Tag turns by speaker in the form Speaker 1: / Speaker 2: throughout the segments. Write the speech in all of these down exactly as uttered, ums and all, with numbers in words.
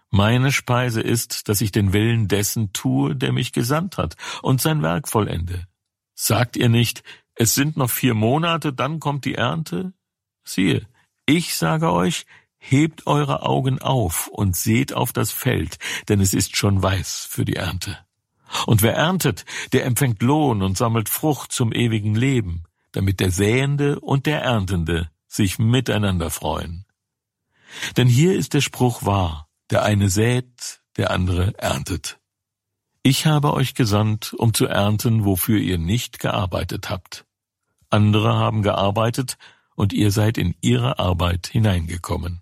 Speaker 1: Meine Speise ist, dass ich den Willen dessen tue, der mich gesandt hat, und sein Werk vollende. Sagt ihr nicht, es sind noch vier Monate, dann kommt die Ernte? Siehe, ich sage euch, hebt eure Augen auf und seht auf das Feld, denn es ist schon weiß für die Ernte. Und wer erntet, der empfängt Lohn und sammelt Frucht zum ewigen Leben, damit der Säende und der Erntende sich miteinander freuen. Denn hier ist der Spruch wahr, der eine sät, der andere erntet. Ich habe euch gesandt, um zu ernten, wofür ihr nicht gearbeitet habt. Andere haben gearbeitet, und ihr seid in ihre Arbeit hineingekommen.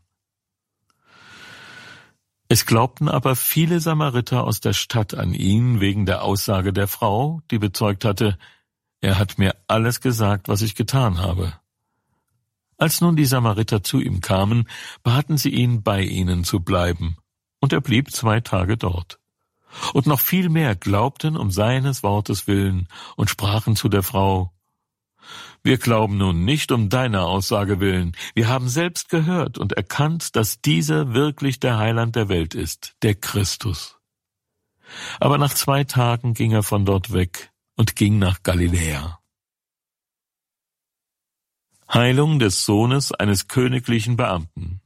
Speaker 1: Es glaubten aber viele Samariter aus der Stadt an ihn wegen der Aussage der Frau, die bezeugt hatte, er hat mir alles gesagt, was ich getan habe. Als nun die Samariter zu ihm kamen, baten sie ihn, bei ihnen zu bleiben, und er blieb zwei Tage dort. Und noch viel mehr glaubten um seines Wortes willen und sprachen zu der Frau, wir glauben nun nicht um deiner Aussage willen, wir haben selbst gehört und erkannt, dass dieser wirklich der Heiland der Welt ist, der Christus. Aber nach zwei Tagen ging er von dort weg und ging nach Galiläa. Heilung des Sohnes eines königlichen Beamten.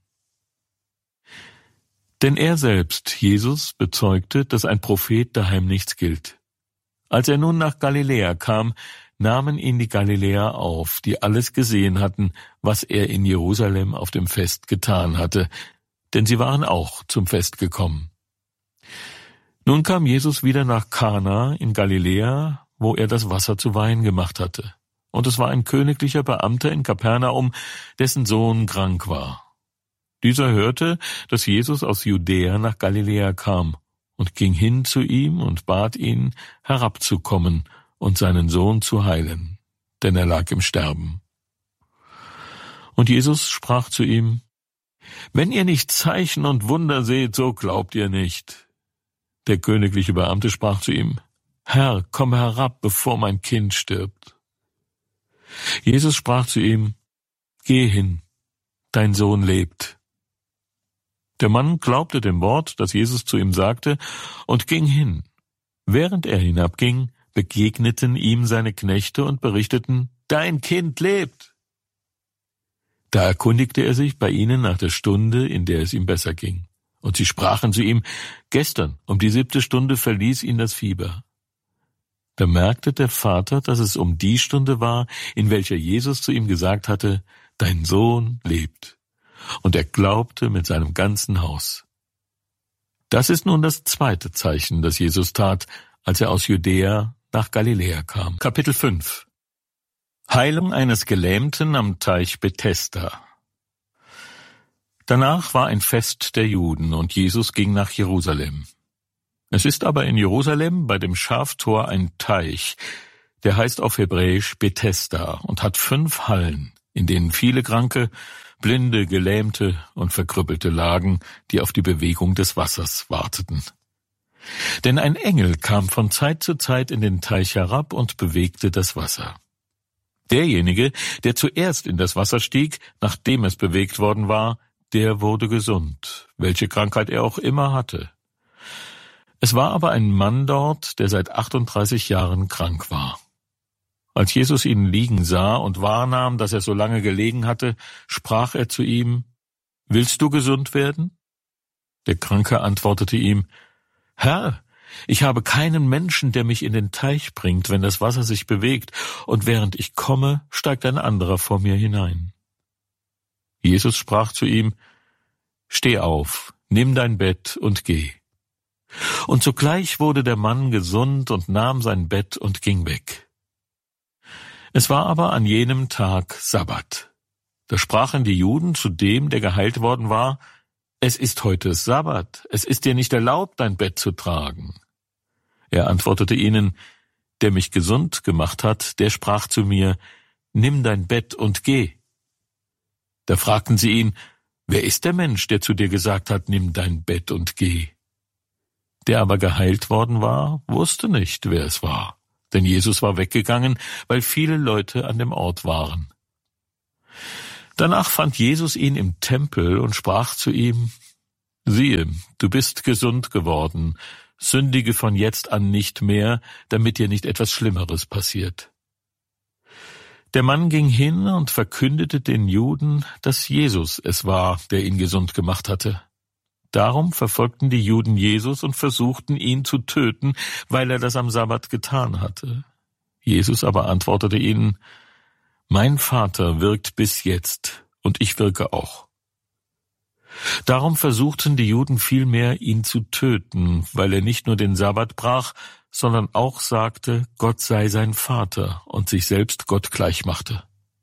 Speaker 1: Denn er selbst, Jesus, bezeugte, dass ein Prophet daheim nichts gilt. Als er nun nach Galiläa kam, nahmen ihn die Galiläer auf, die alles gesehen hatten, was er in Jerusalem auf dem Fest getan hatte, denn sie waren auch zum Fest gekommen. Nun kam Jesus wieder nach Kana in Galiläa, wo er das Wasser zu Wein gemacht hatte. Und es war ein königlicher Beamter in Kapernaum, dessen Sohn krank war. Dieser hörte, dass Jesus aus Judäa nach Galiläa kam und ging hin zu ihm und bat ihn, herabzukommen und seinen Sohn zu heilen, denn er lag im Sterben. Und Jesus sprach zu ihm, wenn ihr nicht Zeichen und Wunder seht, so glaubt ihr nicht. Der königliche Beamte sprach zu ihm, Herr, komm herab, bevor mein Kind stirbt. Jesus sprach zu ihm, geh hin, dein Sohn lebt. Der Mann glaubte dem Wort, das Jesus zu ihm sagte, und ging hin. Während er hinabging, begegneten ihm seine Knechte und berichteten, dein Kind lebt. Da erkundigte er sich bei ihnen nach der Stunde, in der es ihm besser ging. Und sie sprachen zu ihm, gestern um die siebte Stunde verließ ihn das Fieber. Da merkte der Vater, dass es um die Stunde war, in welcher Jesus zu ihm gesagt hatte, dein Sohn lebt. Und er glaubte mit seinem ganzen Haus. Das ist nun das zweite Zeichen, das Jesus tat, als er aus Judäa nach Galiläa kam. Kapitel fünf. Heilung eines Gelähmten am Teich Bethesda. Danach war ein Fest der Juden, und Jesus ging nach Jerusalem. Es ist aber in Jerusalem bei dem Schaftor ein Teich, der heißt auf Hebräisch Bethesda und hat fünf Hallen, in denen viele Kranke, Blinde, Gelähmte und Verkrüppelte lagen, die auf die Bewegung des Wassers warteten. Denn ein Engel kam von Zeit zu Zeit in den Teich herab und bewegte das Wasser. Derjenige, der zuerst in das Wasser stieg, nachdem es bewegt worden war, der wurde gesund, welche Krankheit er auch immer hatte. Es war aber ein Mann dort, der seit achtunddreißig Jahren krank war. Als Jesus ihn liegen sah und wahrnahm, dass er so lange gelegen hatte, sprach er zu ihm, »Willst du gesund werden?« Der Kranke antwortete ihm, »Herr, ich habe keinen Menschen, der mich in den Teich bringt, wenn das Wasser sich bewegt, und während ich komme, steigt ein anderer vor mir hinein.« Jesus sprach zu ihm, »Steh auf, nimm dein Bett und geh.« Und sogleich wurde der Mann gesund und nahm sein Bett und ging weg. Es war aber an jenem Tag Sabbat. Da sprachen die Juden zu dem, der geheilt worden war, »Es ist heute Sabbat, es ist dir nicht erlaubt, dein Bett zu tragen.« Er antwortete ihnen, »Der mich gesund gemacht hat, der sprach zu mir, »Nimm dein Bett und geh.« Da fragten sie ihn, »Wer ist der Mensch, der zu dir gesagt hat, nimm dein Bett und geh?« Der aber geheilt worden war, wusste nicht, wer es war, denn Jesus war weggegangen, weil viele Leute an dem Ort waren. Danach fand Jesus ihn im Tempel und sprach zu ihm, Siehe, du bist gesund geworden, sündige von jetzt an nicht mehr, damit dir nicht etwas Schlimmeres passiert. Der Mann ging hin und verkündete den Juden, dass Jesus es war, der ihn gesund gemacht hatte. Darum verfolgten die Juden Jesus und versuchten, ihn zu töten, weil er das am Sabbat getan hatte. Jesus aber antwortete ihnen: Mein Vater wirkt bis jetzt, und ich wirke auch. Darum versuchten die Juden vielmehr, ihn zu töten, weil er nicht nur den Sabbat brach, sondern auch sagte, Gott sei sein Vater und sich selbst Gott gleich machte.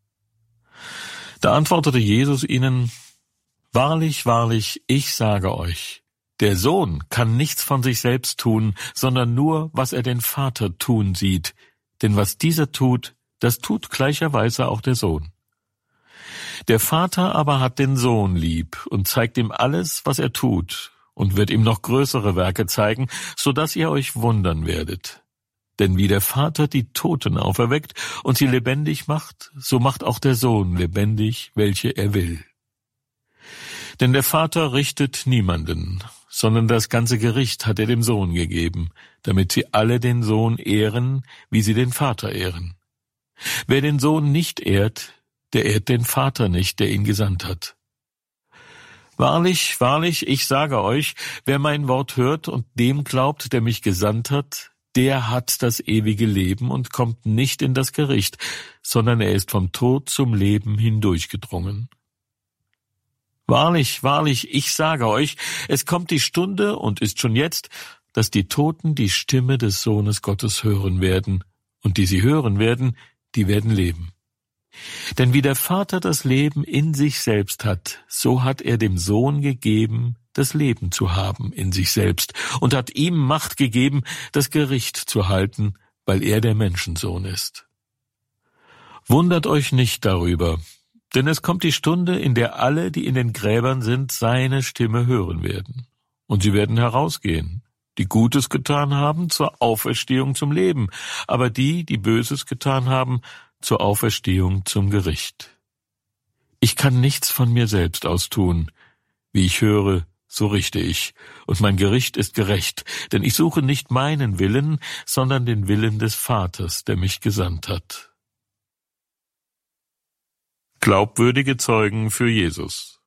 Speaker 1: Da antwortete Jesus ihnen: Wahrlich, wahrlich, ich sage euch, der Sohn kann nichts von sich selbst tun, sondern nur, was er den Vater tun sieht. Denn was dieser tut, das tut gleicherweise auch der Sohn. Der Vater aber hat den Sohn lieb und zeigt ihm alles, was er tut, und wird ihm noch größere Werke zeigen, so dass ihr euch wundern werdet. Denn wie der Vater die Toten auferweckt und sie lebendig macht, so macht auch der Sohn lebendig, welche er will. Denn der Vater richtet niemanden, sondern das ganze Gericht hat er dem Sohn gegeben, damit sie alle den Sohn ehren, wie sie den Vater ehren. Wer den Sohn nicht ehrt, der ehrt den Vater nicht, der ihn gesandt hat. Wahrlich, wahrlich, ich sage euch, wer mein Wort hört und dem glaubt, der mich gesandt hat, der hat das ewige Leben und kommt nicht in das Gericht, sondern er ist vom Tod zum Leben hindurchgedrungen. Wahrlich, wahrlich, ich sage euch, es kommt die Stunde und ist schon jetzt, dass die Toten die Stimme des Sohnes Gottes hören werden, und die sie hören werden, die werden leben. Denn wie der Vater das Leben in sich selbst hat, so hat er dem Sohn gegeben, das Leben zu haben in sich selbst, und hat ihm Macht gegeben, das Gericht zu halten, weil er der Menschensohn ist. Wundert euch nicht darüber, denn es kommt die Stunde, in der alle, die in den Gräbern sind, seine Stimme hören werden. Und sie werden herausgehen, die Gutes getan haben, zur Auferstehung zum Leben, aber die, die Böses getan haben, zur Auferstehung zum Gericht. Ich kann nichts von mir selbst aus tun. Wie ich höre, so richte ich, und mein Gericht ist gerecht, denn ich suche nicht meinen Willen, sondern den Willen des Vaters, der mich gesandt hat. Glaubwürdige Zeugen für Jesus.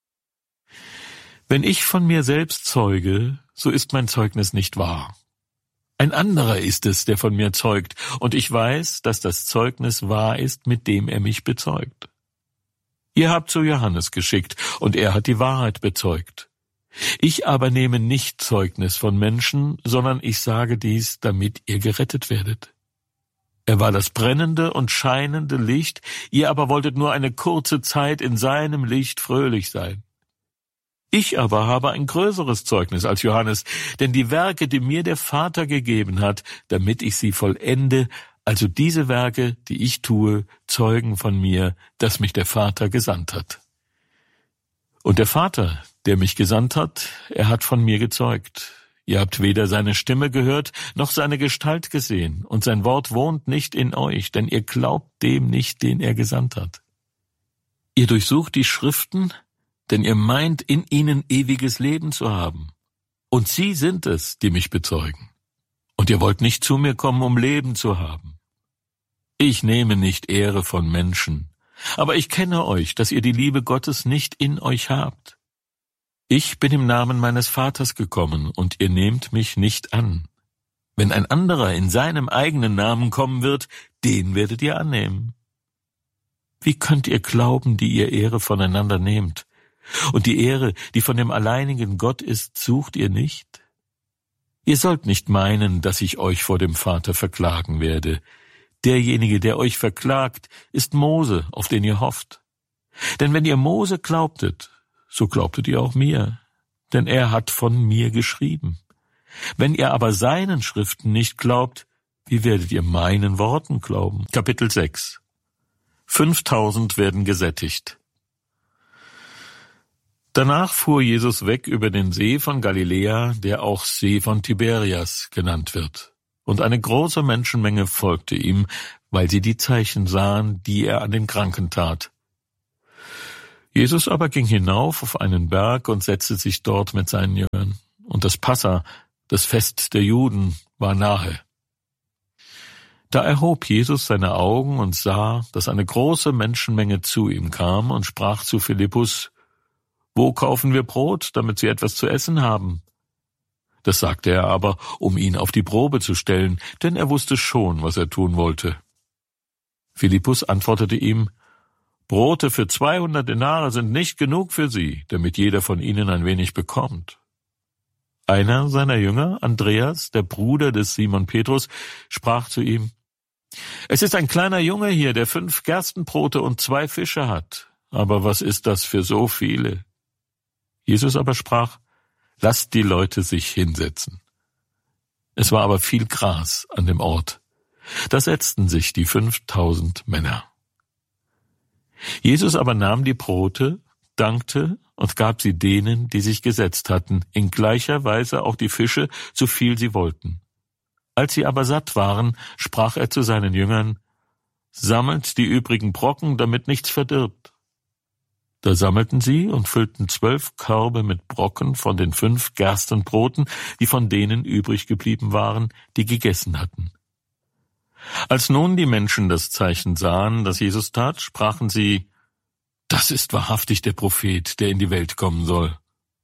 Speaker 1: Wenn ich von mir selbst zeuge, so ist mein Zeugnis nicht wahr. Ein anderer ist es, der von mir zeugt, und ich weiß, dass das Zeugnis wahr ist, mit dem er mich bezeugt. Ihr habt zu Johannes geschickt, und er hat die Wahrheit bezeugt. Ich aber nehme nicht Zeugnis von Menschen, sondern ich sage dies, damit ihr gerettet werdet. Er war das brennende und scheinende Licht, ihr aber wolltet nur eine kurze Zeit in seinem Licht fröhlich sein. Ich aber habe ein größeres Zeugnis als Johannes, denn die Werke, die mir der Vater gegeben hat, damit ich sie vollende, also diese Werke, die ich tue, zeugen von mir, dass mich der Vater gesandt hat. Und der Vater, der mich gesandt hat, er hat von mir gezeugt. Ihr habt weder seine Stimme gehört, noch seine Gestalt gesehen, und sein Wort wohnt nicht in euch, denn ihr glaubt dem nicht, den er gesandt hat. Ihr durchsucht die Schriften, denn ihr meint, in ihnen ewiges Leben zu haben. Und sie sind es, die mich bezeugen. Und ihr wollt nicht zu mir kommen, um Leben zu haben. Ich nehme nicht Ehre von Menschen, aber ich kenne euch, dass ihr die Liebe Gottes nicht in euch habt. Ich bin im Namen meines Vaters gekommen, und ihr nehmt mich nicht an. Wenn ein anderer in seinem eigenen Namen kommen wird, den werdet ihr annehmen. Wie könnt ihr glauben, die ihr Ehre voneinander nehmt? Und die Ehre, die von dem alleinigen Gott ist, sucht ihr nicht? Ihr sollt nicht meinen, dass ich euch vor dem Vater verklagen werde. Derjenige, der euch verklagt, ist Mose, auf den ihr hofft. Denn wenn ihr Mose glaubtet, so glaubtet ihr auch mir, denn er hat von mir geschrieben. Wenn ihr aber seinen Schriften nicht glaubt, wie werdet ihr meinen Worten glauben? Kapitel sechs. Fünftausend werden gesättigt. Danach fuhr Jesus weg über den See von Galiläa, der auch See von Tiberias genannt wird. Und eine große Menschenmenge folgte ihm, weil sie die Zeichen sahen, die er an den Kranken tat. Jesus aber ging hinauf auf einen Berg und setzte sich dort mit seinen Jüngern. Und das Passa, das Fest der Juden, war nahe. Da erhob Jesus seine Augen und sah, dass eine große Menschenmenge zu ihm kam und sprach zu Philippus: »Wo kaufen wir Brot, damit sie etwas zu essen haben?« Das sagte er aber, um ihn auf die Probe zu stellen, denn er wusste schon, was er tun wollte. Philippus antwortete ihm: »Brote für zweihundert Denare sind nicht genug für sie, damit jeder von ihnen ein wenig bekommt.« Einer seiner Jünger, Andreas, der Bruder des Simon Petrus, sprach zu ihm: »Es ist ein kleiner Junge hier, der fünf Gerstenbrote und zwei Fische hat. Aber was ist das für so viele?« Jesus aber sprach: »Lasst die Leute sich hinsetzen.« Es war aber viel Gras an dem Ort. Da setzten sich die fünftausend Männer. Jesus aber nahm die Brote, dankte und gab sie denen, die sich gesetzt hatten, in gleicher Weise auch die Fische, so viel sie wollten. Als sie aber satt waren, sprach er zu seinen Jüngern: »Sammelt die übrigen Brocken, damit nichts verdirbt.« Da sammelten sie und füllten zwölf Körbe mit Brocken von den fünf Gerstenbroten, die von denen übrig geblieben waren, die gegessen hatten. Als nun die Menschen das Zeichen sahen, das Jesus tat, sprachen sie: »Das ist wahrhaftig der Prophet, der in die Welt kommen soll.«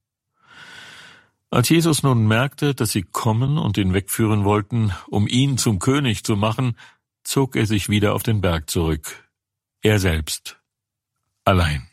Speaker 1: Als Jesus nun merkte, dass sie kommen und ihn wegführen wollten, um ihn zum König zu machen, zog er sich wieder auf den Berg zurück, er selbst, allein.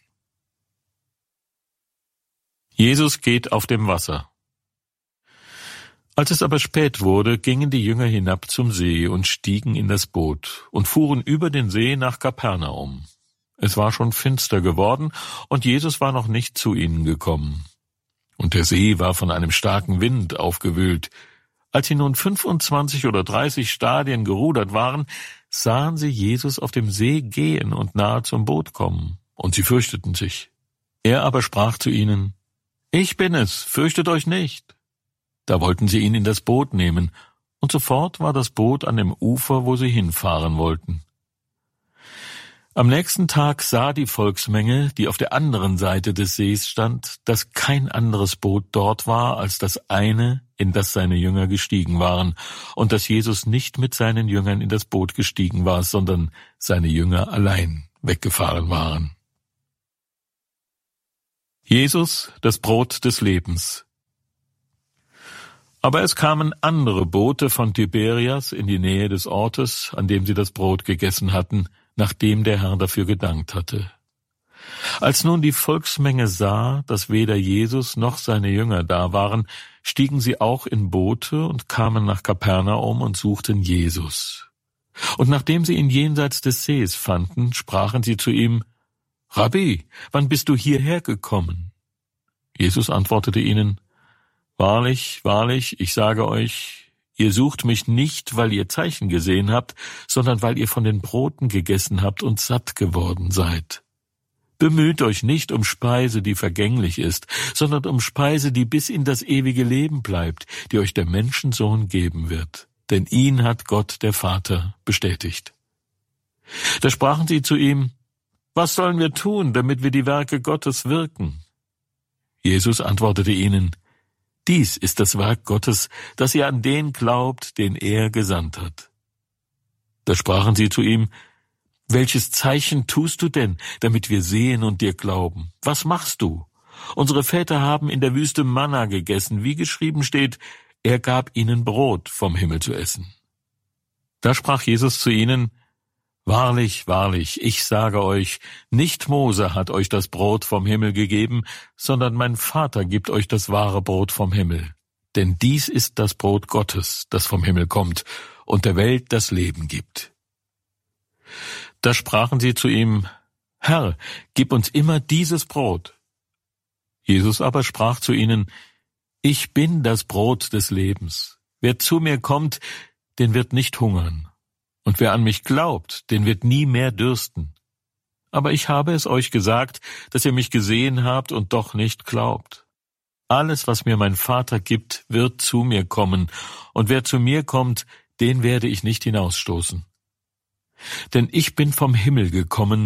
Speaker 1: Jesus geht auf dem Wasser. Als es aber spät wurde, gingen die Jünger hinab zum See und stiegen in das Boot und fuhren über den See nach Kapernaum. Es war schon finster geworden, und Jesus war noch nicht zu ihnen gekommen. Und der See war von einem starken Wind aufgewühlt. Als sie nun fünfundzwanzig oder dreißig Stadien gerudert waren, sahen sie Jesus auf dem See gehen und nahe zum Boot kommen, und sie fürchteten sich. Er aber sprach zu ihnen: »Ich bin es, fürchtet euch nicht.« Da wollten sie ihn in das Boot nehmen, und sofort war das Boot an dem Ufer, wo sie hinfahren wollten. Am nächsten Tag sah die Volksmenge, die auf der anderen Seite des Sees stand, dass kein anderes Boot dort war als das eine, in das seine Jünger gestiegen waren, und dass Jesus nicht mit seinen Jüngern in das Boot gestiegen war, sondern seine Jünger allein weggefahren waren. Jesus, das Brot des Lebens. Aber es kamen andere Boote von Tiberias in die Nähe des Ortes, an dem sie das Brot gegessen hatten, nachdem der Herr dafür gedankt hatte. Als nun die Volksmenge sah, dass weder Jesus noch seine Jünger da waren, stiegen sie auch in Boote und kamen nach Kapernaum und suchten Jesus. Und nachdem sie ihn jenseits des Sees fanden, sprachen sie zu ihm: »Rabbi, wann bist du hierher gekommen?« Jesus antwortete ihnen: »Wahrlich, wahrlich, ich sage euch, ihr sucht mich nicht, weil ihr Zeichen gesehen habt, sondern weil ihr von den Broten gegessen habt und satt geworden seid. Bemüht euch nicht um Speise, die vergänglich ist, sondern um Speise, die bis in das ewige Leben bleibt, die euch der Menschensohn geben wird. Denn ihn hat Gott, der Vater, bestätigt.« Da sprachen sie zu ihm: »Was sollen wir tun, damit wir die Werke Gottes wirken?« Jesus antwortete ihnen: »Dies ist das Werk Gottes, dass ihr an den glaubt, den er gesandt hat.« Da sprachen sie zu ihm: »Welches Zeichen tust du denn, damit wir sehen und dir glauben? Was machst du? Unsere Väter haben in der Wüste Manna gegessen, wie geschrieben steht, er gab ihnen Brot vom Himmel zu essen.« Da sprach Jesus zu ihnen: »Wahrlich, wahrlich, ich sage euch, nicht Mose hat euch das Brot vom Himmel gegeben, sondern mein Vater gibt euch das wahre Brot vom Himmel. Denn dies ist das Brot Gottes, das vom Himmel kommt und der Welt das Leben gibt.« Da sprachen sie zu ihm: »Herr, gib uns immer dieses Brot.« Jesus aber sprach zu ihnen: »Ich bin das Brot des Lebens. Wer zu mir kommt, den wird nicht hungern. Und wer an mich glaubt, den wird nie mehr dürsten. Aber ich habe es euch gesagt, dass ihr mich gesehen habt und doch nicht glaubt. Alles, was mir mein Vater gibt, wird zu mir kommen, und wer zu mir kommt, den werde ich nicht hinausstoßen. Denn ich bin vom Himmel gekommen,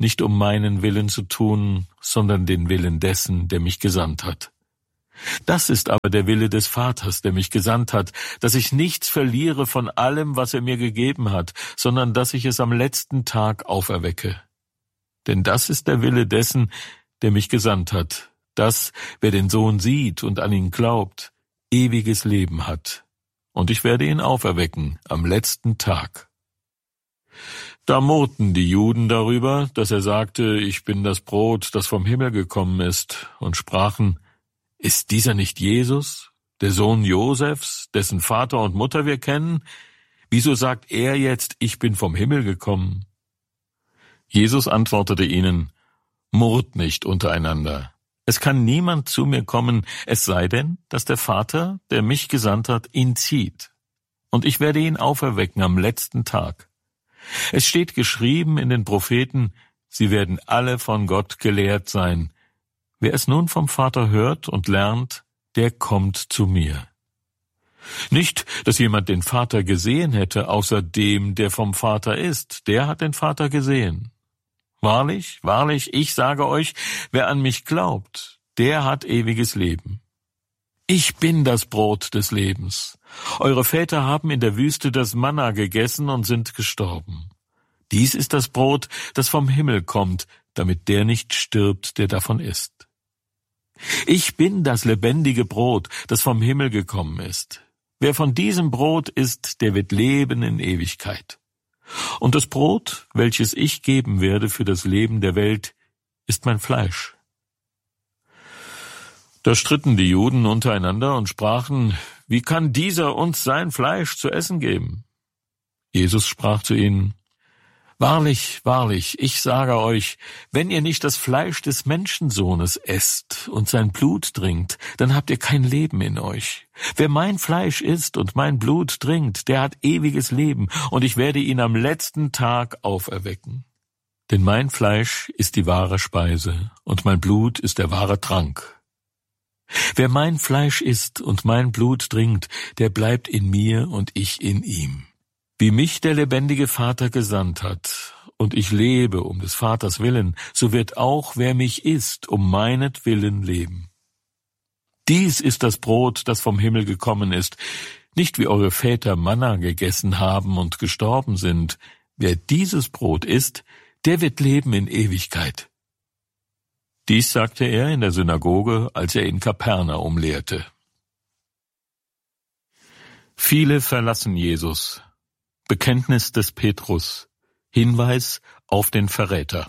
Speaker 1: nicht um meinen Willen zu tun, sondern den Willen dessen, der mich gesandt hat. Das ist aber der Wille des Vaters, der mich gesandt hat, dass ich nichts verliere von allem, was er mir gegeben hat, sondern dass ich es am letzten Tag auferwecke. Denn das ist der Wille dessen, der mich gesandt hat, dass, wer den Sohn sieht und an ihn glaubt, ewiges Leben hat. Und ich werde ihn auferwecken am letzten Tag. Da murrten die Juden darüber, dass er sagte, ich bin das Brot, das vom Himmel gekommen ist, und sprachen, ist dieser nicht Jesus, der Sohn Josefs, dessen Vater und Mutter wir kennen? Wieso sagt er jetzt, ich bin vom Himmel gekommen? Jesus antwortete ihnen, murrt nicht untereinander. Es kann niemand zu mir kommen, es sei denn, dass der Vater, der mich gesandt hat, ihn zieht. Und ich werde ihn auferwecken am letzten Tag. Es steht geschrieben in den Propheten, sie werden alle von Gott gelehrt sein. Wer es nun vom Vater hört und lernt, der kommt zu mir. Nicht, dass jemand den Vater gesehen hätte, außer dem, der vom Vater ist. Der hat den Vater gesehen. Wahrlich, wahrlich, ich sage euch, wer an mich glaubt, der hat ewiges Leben. Ich bin das Brot des Lebens. Eure Väter haben in der Wüste das Manna gegessen und sind gestorben. Dies ist das Brot, das vom Himmel kommt, damit der nicht stirbt, der davon isst. Ich bin das lebendige Brot, das vom Himmel gekommen ist. Wer von diesem Brot isst, der wird leben in Ewigkeit. Und das Brot, welches ich geben werde für das Leben der Welt, ist mein Fleisch. Da stritten die Juden untereinander und sprachen, wie kann dieser uns sein Fleisch zu essen geben? Jesus sprach zu ihnen, wahrlich, wahrlich, ich sage euch, wenn ihr nicht das Fleisch des Menschensohnes esst und sein Blut trinkt, dann habt ihr kein Leben in euch. Wer mein Fleisch isst und mein Blut trinkt, der hat ewiges Leben, und ich werde ihn am letzten Tag auferwecken. Denn mein Fleisch ist die wahre Speise, und mein Blut ist der wahre Trank. Wer mein Fleisch isst und mein Blut trinkt, der bleibt in mir und ich in ihm. Wie mich der lebendige Vater gesandt hat, und ich lebe um des Vaters willen, so wird auch, wer mich isst, um meinetwillen leben. Dies ist das Brot, das vom Himmel gekommen ist, nicht wie eure Väter Manna gegessen haben und gestorben sind. Wer dieses Brot isst, der wird leben in Ewigkeit. Dies sagte er in der Synagoge, als er in Kapernaum lehrte. Viele verlassen Jesus. Bekenntnis des Petrus. Hinweis auf den Verräter.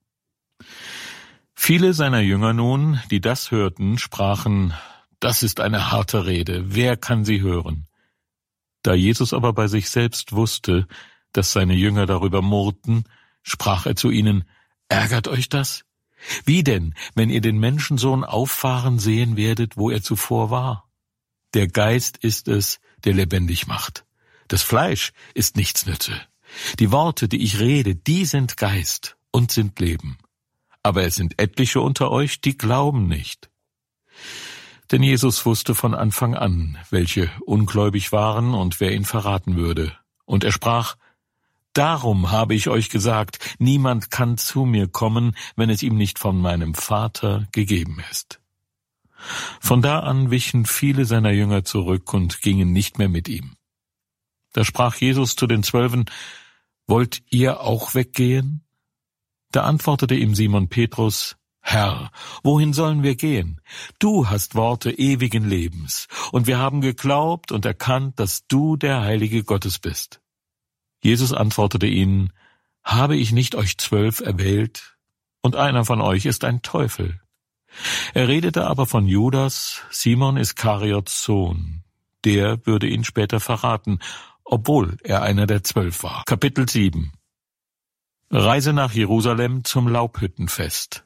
Speaker 1: Viele seiner Jünger nun, die das hörten, sprachen, das ist eine harte Rede, wer kann sie hören? Da Jesus aber bei sich selbst wusste, dass seine Jünger darüber murrten, sprach er zu ihnen, ärgert euch das? Wie denn, wenn ihr den Menschensohn auffahren sehen werdet, wo er zuvor war? Der Geist ist es, der lebendig macht. Das Fleisch ist nichts nütze. Die Worte, die ich rede, die sind Geist und sind Leben. Aber es sind etliche unter euch, die glauben nicht. Denn Jesus wusste von Anfang an, welche ungläubig waren und wer ihn verraten würde. Und er sprach, darum habe ich euch gesagt, niemand kann zu mir kommen, wenn es ihm nicht von meinem Vater gegeben ist. Von da an wichen viele seiner Jünger zurück und gingen nicht mehr mit ihm. Da sprach Jesus zu den Zwölfen, wollt ihr auch weggehen? Da antwortete ihm Simon Petrus, Herr, wohin sollen wir gehen? Du hast Worte ewigen Lebens, und wir haben geglaubt und erkannt, dass du der Heilige Gottes bist. Jesus antwortete ihnen, habe ich nicht euch zwölf erwählt, und einer von euch ist ein Teufel. Er redete aber von Judas, Simon Iskariots Sohn. Der würde ihn später verraten, obwohl er einer der Zwölf war. Kapitel sieben. Reise nach Jerusalem zum Laubhüttenfest.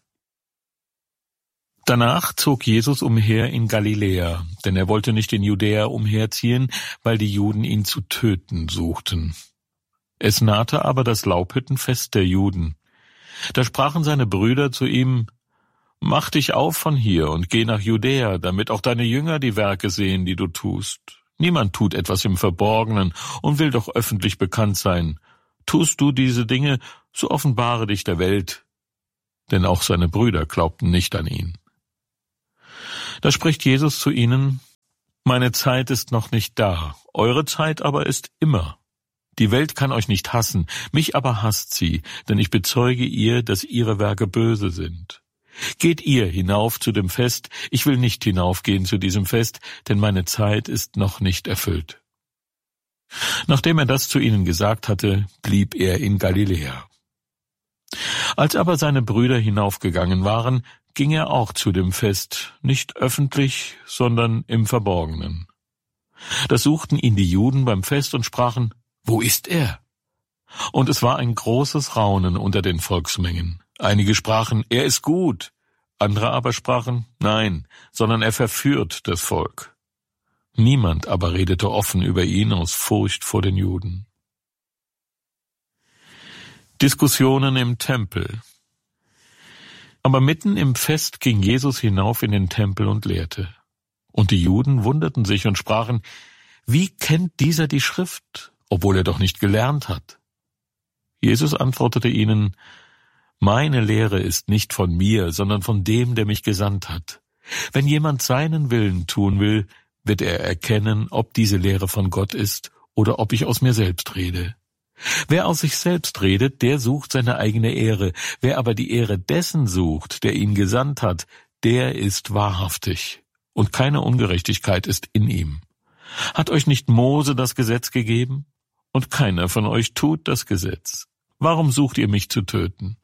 Speaker 1: Danach zog Jesus umher in Galiläa, denn er wollte nicht in Judäa umherziehen, weil die Juden ihn zu töten suchten. Es nahte aber das Laubhüttenfest der Juden. Da sprachen seine Brüder zu ihm, mach dich auf von hier und geh nach Judäa, damit auch deine Jünger die Werke sehen, die du tust. Niemand tut etwas im Verborgenen und will doch öffentlich bekannt sein. Tust du diese Dinge, so offenbare dich der Welt, denn auch seine Brüder glaubten nicht an ihn. Da spricht Jesus zu ihnen: Meine Zeit ist noch nicht da, eure Zeit aber ist immer. Die Welt kann euch nicht hassen, mich aber hasst sie, denn ich bezeuge ihr, dass ihre Werke böse sind. Geht ihr hinauf zu dem Fest, ich will nicht hinaufgehen zu diesem Fest, denn meine Zeit ist noch nicht erfüllt. Nachdem er das zu ihnen gesagt hatte, blieb er in Galiläa. Als aber seine Brüder hinaufgegangen waren, ging er auch zu dem Fest, nicht öffentlich, sondern im Verborgenen. Da suchten ihn die Juden beim Fest und sprachen: Wo ist er? Und es war ein großes Raunen unter den Volksmengen. Einige sprachen: Er ist gut. Andere aber sprachen: Nein, sondern er verführt das Volk. Niemand aber redete offen über ihn aus Furcht vor den Juden. Diskussionen im Tempel. Aber mitten im Fest ging Jesus hinauf in den Tempel und lehrte. Und die Juden wunderten sich und sprachen: Wie kennt dieser die Schrift, obwohl er doch nicht gelernt hat? Jesus antwortete ihnen: Meine Lehre ist nicht von mir, sondern von dem, der mich gesandt hat. Wenn jemand seinen Willen tun will, wird er erkennen, ob diese Lehre von Gott ist oder ob ich aus mir selbst rede. Wer aus sich selbst redet, der sucht seine eigene Ehre. Wer aber die Ehre dessen sucht, der ihn gesandt hat, der ist wahrhaftig, und keine Ungerechtigkeit ist in ihm. Hat euch nicht Mose das Gesetz gegeben? Und keiner von euch tut das Gesetz. Warum sucht ihr mich zu töten?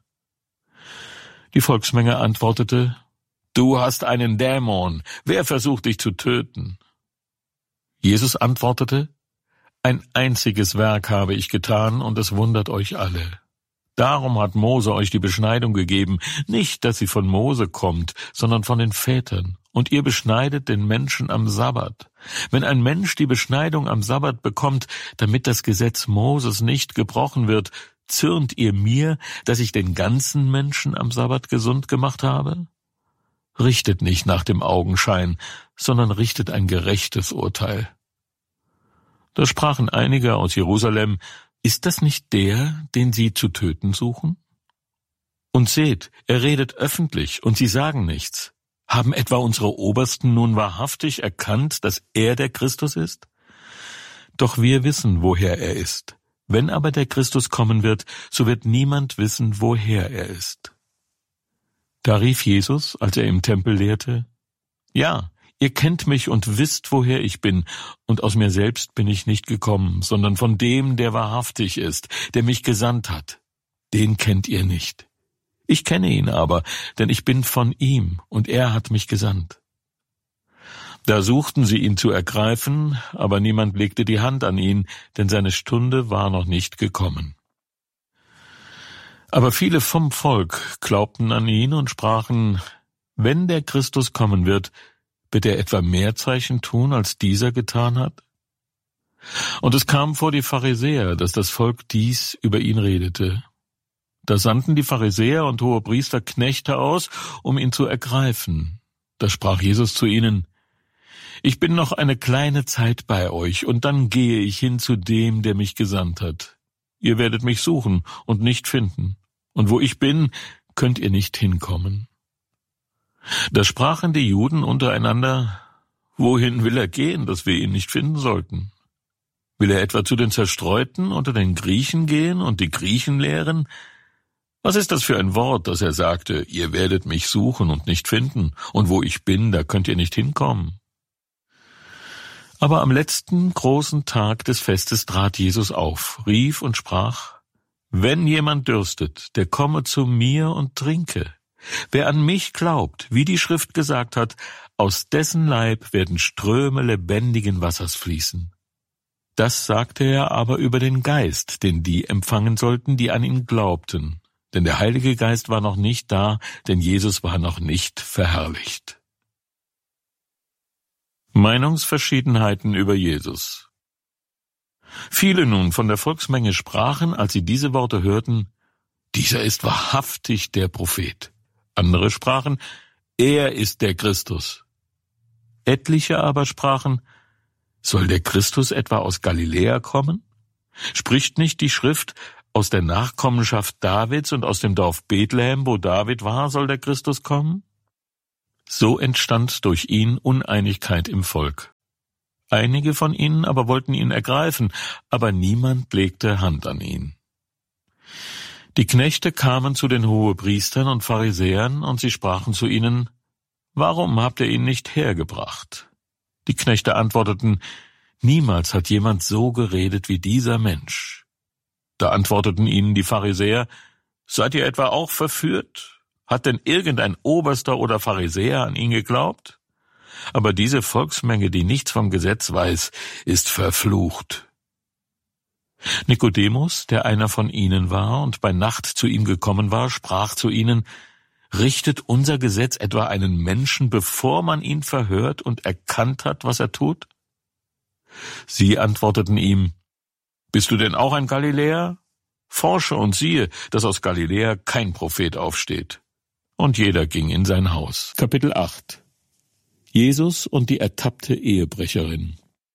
Speaker 1: Die Volksmenge antwortete: Du hast einen Dämon. Wer versucht dich zu töten? Jesus antwortete: Ein einziges Werk habe ich getan, und es wundert euch alle. Darum hat Mose euch die Beschneidung gegeben, nicht, dass sie von Mose kommt, sondern von den Vätern. Und ihr beschneidet den Menschen am Sabbat. Wenn ein Mensch die Beschneidung am Sabbat bekommt, damit das Gesetz Moses nicht gebrochen wird, zürnt ihr mir, dass ich den ganzen Menschen am Sabbat gesund gemacht habe? Richtet nicht nach dem Augenschein, sondern richtet ein gerechtes Urteil. Da sprachen einige aus Jerusalem: Ist das nicht der, den sie zu töten suchen? Und seht, er redet öffentlich, und sie sagen nichts. Haben etwa unsere Obersten nun wahrhaftig erkannt, dass er der Christus ist? Doch wir wissen, woher er ist. Wenn aber der Christus kommen wird, so wird niemand wissen, woher er ist. Da rief Jesus, als er im Tempel lehrte: Ja, ihr kennt mich und wisst, woher ich bin, und aus mir selbst bin ich nicht gekommen, sondern von dem, der wahrhaftig ist, der mich gesandt hat. Den kennt ihr nicht. Ich kenne ihn aber, denn ich bin von ihm, und er hat mich gesandt. Da suchten sie ihn zu ergreifen, aber niemand legte die Hand an ihn, denn seine Stunde war noch nicht gekommen. Aber viele vom Volk glaubten an ihn und sprachen: Wenn der Christus kommen wird, wird er etwa mehr Zeichen tun, als dieser getan hat? Und es kam vor die Pharisäer, dass das Volk dies über ihn redete. Da sandten die Pharisäer und Hohepriester Knechte aus, um ihn zu ergreifen. Da sprach Jesus zu ihnen: Ich bin noch eine kleine Zeit bei euch, und dann gehe ich hin zu dem, der mich gesandt hat. Ihr werdet mich suchen und nicht finden, und wo ich bin, könnt ihr nicht hinkommen. Da sprachen die Juden untereinander: Wohin will er gehen, dass wir ihn nicht finden sollten? Will er etwa zu den Zerstreuten unter den Griechen gehen und die Griechen lehren? Was ist das für ein Wort, dass er sagte: Ihr werdet mich suchen und nicht finden, und wo ich bin, da könnt ihr nicht hinkommen? Aber am letzten großen Tag des Festes trat Jesus auf, rief und sprach: Wenn jemand dürstet, der komme zu mir und trinke. Wer an mich glaubt, wie die Schrift gesagt hat, aus dessen Leib werden Ströme lebendigen Wassers fließen. Das sagte er aber über den Geist, den die empfangen sollten, die an ihn glaubten. Denn der Heilige Geist war noch nicht da, denn Jesus war noch nicht verherrlicht. Meinungsverschiedenheiten über Jesus. Viele nun von der Volksmenge sprachen, als sie diese Worte hörten: Dieser ist wahrhaftig der Prophet. Andere sprachen: Er ist der Christus. Etliche aber sprachen: Soll der Christus etwa aus Galiläa kommen? Spricht nicht die Schrift: Aus der Nachkommenschaft Davids und aus dem Dorf Bethlehem, wo David war, soll der Christus kommen? So entstand durch ihn Uneinigkeit im Volk. Einige von ihnen aber wollten ihn ergreifen, aber niemand legte Hand an ihn. Die Knechte kamen zu den Hohepriestern und Pharisäern, und sie sprachen zu ihnen: Warum habt ihr ihn nicht hergebracht? Die Knechte antworteten: Niemals hat jemand so geredet wie dieser Mensch. Da antworteten ihnen die Pharisäer: Seid ihr etwa auch verführt? Hat denn irgendein Oberster oder Pharisäer an ihn geglaubt? Aber diese Volksmenge, die nichts vom Gesetz weiß, ist verflucht. Nikodemus, der einer von ihnen war und bei Nacht zu ihm gekommen war, sprach zu ihnen: Richtet unser Gesetz etwa einen Menschen, bevor man ihn verhört und erkannt hat, was er tut? Sie antworteten ihm: Bist du denn auch ein Galiläer? Forsche und siehe, dass aus Galiläa kein Prophet aufsteht. Und jeder ging in sein Haus. Kapitel acht. Jesus und die ertappte Ehebrecherin.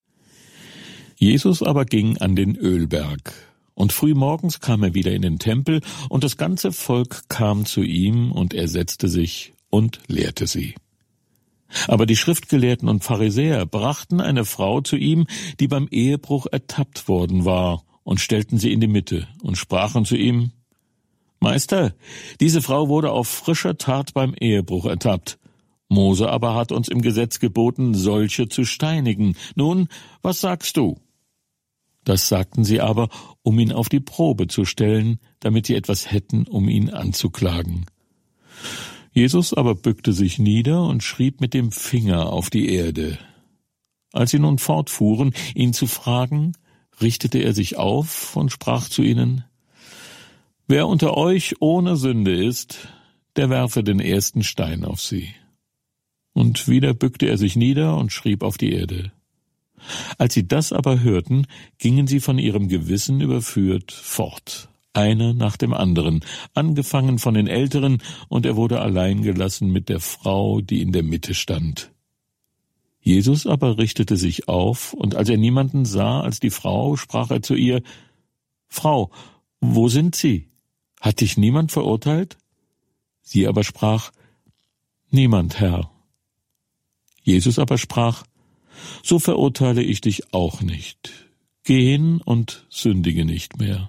Speaker 1: Jesus aber ging an den Ölberg, und frühmorgens kam er wieder in den Tempel, und das ganze Volk kam zu ihm, und er setzte sich und lehrte sie. Aber die Schriftgelehrten und Pharisäer brachten eine Frau zu ihm, die beim Ehebruch ertappt worden war, und stellten sie in die Mitte und sprachen zu ihm: Meister, diese Frau wurde auf frischer Tat beim Ehebruch ertappt. Mose aber hat uns im Gesetz geboten, solche zu steinigen. Nun, was sagst du? Das sagten sie aber, um ihn auf die Probe zu stellen, damit sie etwas hätten, um ihn anzuklagen. Jesus aber bückte sich nieder und schrieb mit dem Finger auf die Erde. Als sie nun fortfuhren, ihn zu fragen, richtete er sich auf und sprach zu ihnen: Wer unter euch ohne Sünde ist, der werfe den ersten Stein auf sie. Und wieder bückte er sich nieder und schrieb auf die Erde. Als sie das aber hörten, gingen sie von ihrem Gewissen überführt fort, einer nach dem anderen, angefangen von den Älteren, und er wurde allein gelassen mit der Frau, die in der Mitte stand. Jesus aber richtete sich auf, und als er niemanden sah als die Frau, sprach er zu ihr: Frau, wo sind sie? Hat dich niemand verurteilt? Sie aber sprach: Niemand, Herr. Jesus aber sprach: So verurteile ich dich auch nicht. Geh hin und sündige nicht mehr.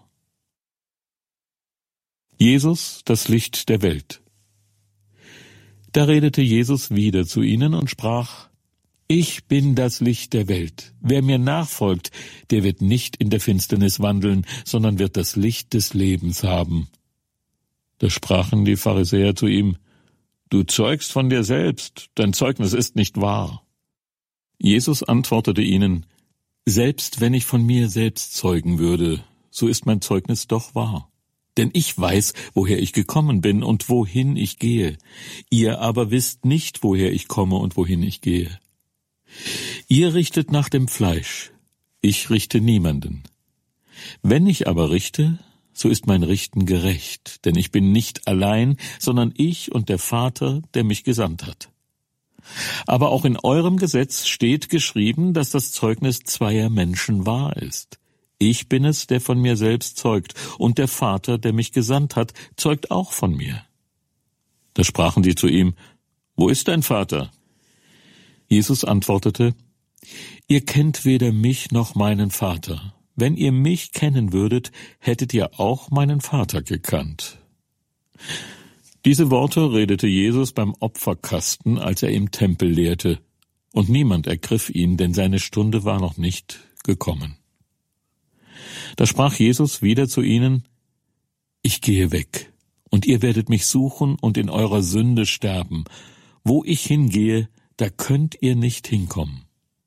Speaker 1: Jesus, das Licht der Welt. Da redete Jesus wieder zu ihnen und sprach: Ich bin das Licht der Welt. Wer mir nachfolgt, der wird nicht in der Finsternis wandeln, sondern wird das Licht des Lebens haben. Da sprachen die Pharisäer zu ihm: Du zeugst von dir selbst, dein Zeugnis ist nicht wahr. Jesus antwortete ihnen: Selbst wenn ich von mir selbst zeugen würde, so ist mein Zeugnis doch wahr. Denn ich weiß, woher ich gekommen bin und wohin ich gehe. Ihr aber wisst nicht, woher ich komme und wohin ich gehe. Ihr richtet nach dem Fleisch, ich richte niemanden. Wenn ich aber richte, so ist mein Richten gerecht, denn ich bin nicht allein, sondern ich und der Vater, der mich gesandt hat. Aber auch in eurem Gesetz steht geschrieben, dass das Zeugnis zweier Menschen wahr ist. Ich bin es, der von mir selbst zeugt, und der Vater, der mich gesandt hat, zeugt auch von mir. Da sprachen sie zu ihm: Wo ist dein Vater? Jesus antwortete: Ihr kennt weder mich noch meinen Vater. Wenn ihr mich kennen würdet, hättet ihr auch meinen Vater gekannt. Diese Worte redete Jesus beim Opferkasten, als er im Tempel lehrte, und niemand ergriff ihn, denn seine Stunde war noch nicht gekommen. Da sprach Jesus wieder zu ihnen: Ich gehe weg, und ihr werdet mich suchen und in eurer Sünde sterben. Wo ich hingehe, da könnt ihr nicht hinkommen.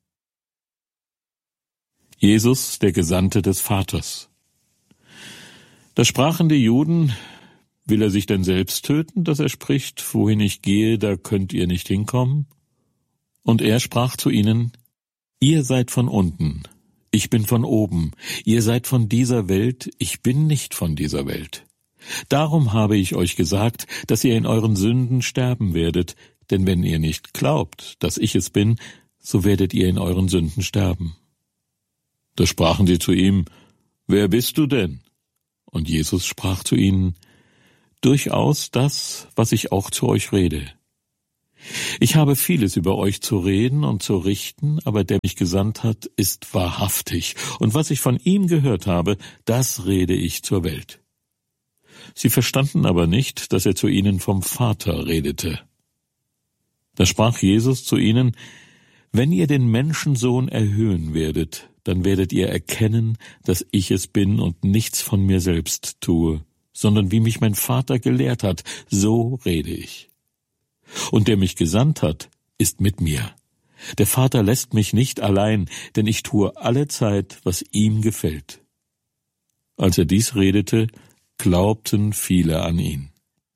Speaker 1: Jesus, der Gesandte des Vaters. Da sprachen die Juden: Will er sich denn selbst töten, dass er spricht: Wohin ich gehe, da könnt ihr nicht hinkommen? Und er sprach zu ihnen: Ihr seid von unten, ich bin von oben. Ihr seid von dieser Welt, ich bin nicht von dieser Welt. Darum habe ich euch gesagt, dass ihr in euren Sünden sterben werdet, denn wenn ihr nicht glaubt, dass ich es bin, so werdet ihr in euren Sünden sterben. Da sprachen sie zu ihm: Wer bist du denn? Und Jesus sprach zu ihnen: Durchaus das, was ich auch zu euch rede. Ich habe vieles über euch zu reden und zu richten, aber der mich gesandt hat, ist wahrhaftig, und was ich von ihm gehört habe, das rede ich zur Welt. Sie verstanden aber nicht, dass er zu ihnen vom Vater redete. Da sprach Jesus zu ihnen: Wenn ihr den Menschensohn erhöhen werdet, dann werdet ihr erkennen, dass ich es bin und nichts von mir selbst tue, sondern wie mich mein Vater gelehrt hat, so rede ich. Und der mich gesandt hat, ist mit mir. Der Vater lässt mich nicht allein, denn ich tue allezeit, was ihm gefällt. Als er dies redete, glaubten viele an ihn.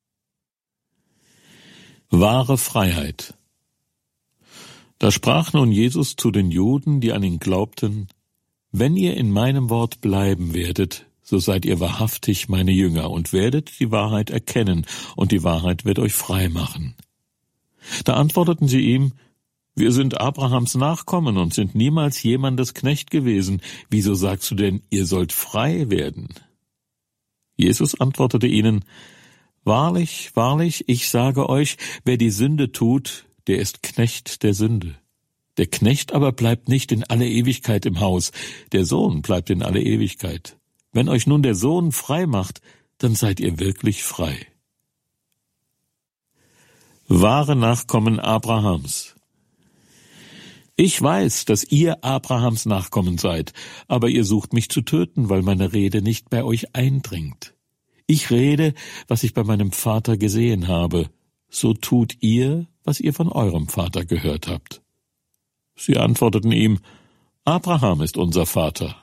Speaker 1: Wahre Freiheit. Da sprach nun Jesus zu den Juden, die an ihn glaubten: Wenn ihr in meinem Wort bleiben werdet, so seid ihr wahrhaftig meine Jünger und werdet die Wahrheit erkennen, und die Wahrheit wird euch frei machen. Da antworteten sie ihm: Wir sind Abrahams Nachkommen und sind niemals jemandes Knecht gewesen. Wieso sagst du denn, ihr sollt frei werden? Jesus antwortete ihnen: Wahrlich, wahrlich, ich sage euch, wer die Sünde tut, der ist Knecht der Sünde. Der Knecht aber bleibt nicht in alle Ewigkeit im Haus, der Sohn bleibt in alle Ewigkeit. Wenn euch nun der Sohn frei macht, dann seid ihr wirklich frei. Wahre Nachkommen Abrahams. Ich weiß, dass ihr Abrahams Nachkommen seid, aber ihr sucht mich zu töten, weil meine Rede nicht bei euch eindringt. Ich rede, was ich bei meinem Vater gesehen habe, so tut ihr, was ihr von eurem Vater gehört habt. Sie antworteten ihm: Abraham ist unser Vater.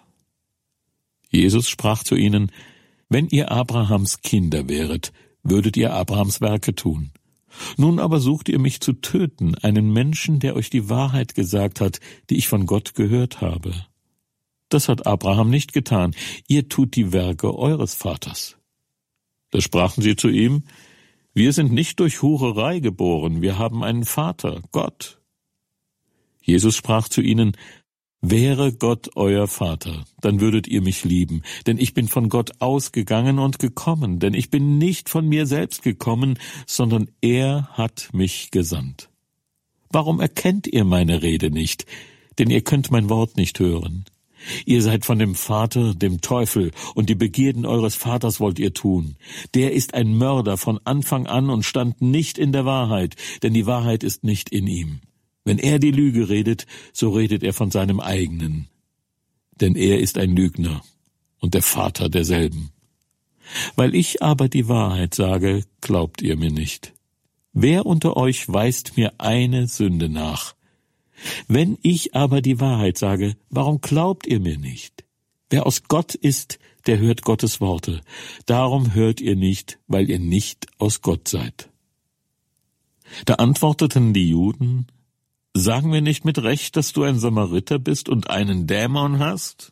Speaker 1: Jesus sprach zu ihnen: Wenn ihr Abrahams Kinder wäret, würdet ihr Abrahams Werke tun. Nun aber sucht ihr mich zu töten, einen Menschen, der euch die Wahrheit gesagt hat, die ich von Gott gehört habe. Das hat Abraham nicht getan, ihr tut die Werke eures Vaters. Da sprachen sie zu ihm: Wir sind nicht durch Hurerei geboren, wir haben einen Vater, Gott. Jesus sprach zu ihnen: Wäre Gott euer Vater, dann würdet ihr mich lieben, denn ich bin von Gott ausgegangen und gekommen, denn ich bin nicht von mir selbst gekommen, sondern er hat mich gesandt. Warum erkennt ihr meine Rede nicht? Denn ihr könnt mein Wort nicht hören. Ihr seid von dem Vater, dem Teufel, und die Begierden eures Vaters wollt ihr tun. Der ist ein Mörder von Anfang an und stand nicht in der Wahrheit, denn die Wahrheit ist nicht in ihm. Wenn er die Lüge redet, so redet er von seinem eigenen. Denn er ist ein Lügner und der Vater derselben. Weil ich aber die Wahrheit sage, glaubt ihr mir nicht. Wer unter euch weist mir eine Sünde nach? Wenn ich aber die Wahrheit sage, warum glaubt ihr mir nicht? Wer aus Gott ist, der hört Gottes Worte. Darum hört ihr nicht, weil ihr nicht aus Gott seid. Da antworteten die Juden: Sagen wir nicht mit Recht, dass du ein Samariter bist und einen Dämon hast?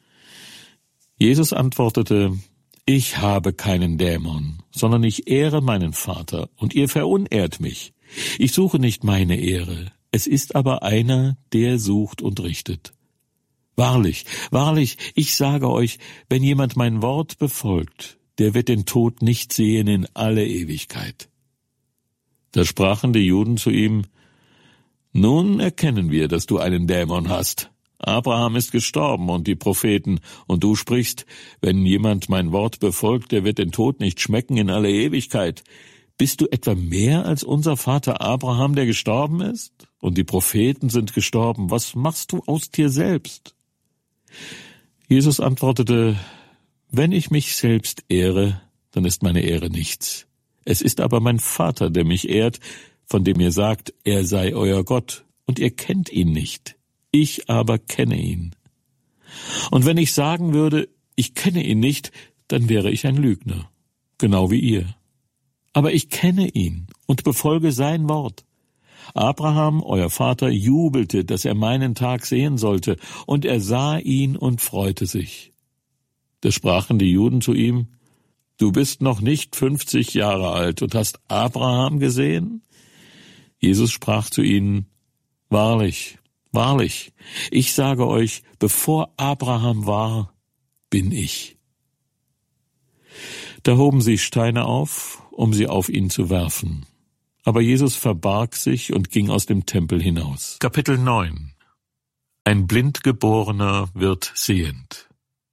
Speaker 1: Jesus antwortete: Ich habe keinen Dämon, sondern ich ehre meinen Vater, und ihr verunehrt mich. Ich suche nicht meine Ehre, es ist aber einer, der sucht und richtet. Wahrlich, wahrlich, ich sage euch, wenn jemand mein Wort befolgt, der wird den Tod nicht sehen in alle Ewigkeit. Da sprachen die Juden zu ihm: Nun erkennen wir, dass du einen Dämon hast. Abraham ist gestorben und die Propheten, und du sprichst: Wenn jemand mein Wort befolgt, der wird den Tod nicht schmecken in alle Ewigkeit. Bist du etwa mehr als unser Vater Abraham, der gestorben ist? Und die Propheten sind gestorben. Was machst du aus dir selbst? Jesus antwortete: Wenn ich mich selbst ehre, dann ist meine Ehre nichts. Es ist aber mein Vater, der mich ehrt, von dem ihr sagt, er sei euer Gott, und ihr kennt ihn nicht. Ich aber kenne ihn. Und wenn ich sagen würde, ich kenne ihn nicht, dann wäre ich ein Lügner, genau wie ihr. Aber ich kenne ihn und befolge sein Wort. Abraham, euer Vater, jubelte, dass er meinen Tag sehen sollte, und er sah ihn und freute sich. Da sprachen die Juden zu ihm: Du bist noch nicht fünfzig Jahre alt und hast Abraham gesehen? Jesus sprach zu ihnen: Wahrlich, wahrlich, ich sage euch, bevor Abraham war, bin ich. Da hoben sie Steine auf, um sie auf ihn zu werfen. Aber Jesus verbarg sich und ging aus dem Tempel hinaus. Kapitel neun. Ein Blindgeborener wird sehend.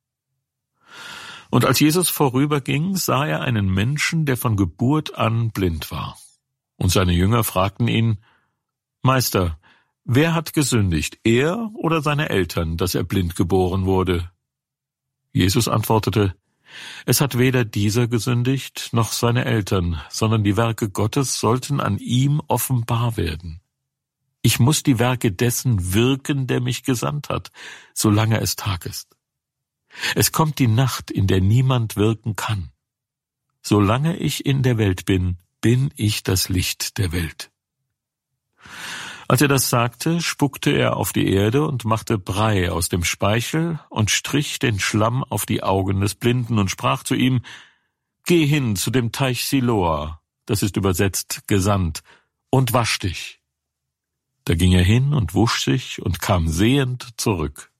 Speaker 1: Und als Jesus vorüberging, sah er einen Menschen, der von Geburt an blind war. Und seine Jünger fragten ihn: Meister, wer hat gesündigt, er oder seine Eltern, dass er blind geboren wurde? Jesus antwortete: Es hat weder dieser gesündigt, noch seine Eltern, sondern die Werke Gottes sollten an ihm offenbar werden. Ich muss die Werke dessen wirken, der mich gesandt hat, solange es Tag ist. Es kommt die Nacht, in der niemand wirken kann. Solange ich in der Welt bin, bin ich das Licht der Welt. Als er das sagte, spuckte er auf die Erde und machte Brei aus dem Speichel und strich den Schlamm auf die Augen des Blinden und sprach zu ihm: Geh hin zu dem Teich Siloa, das ist übersetzt gesandt, und wasch dich. Da ging er hin und wusch sich und kam sehend zurück.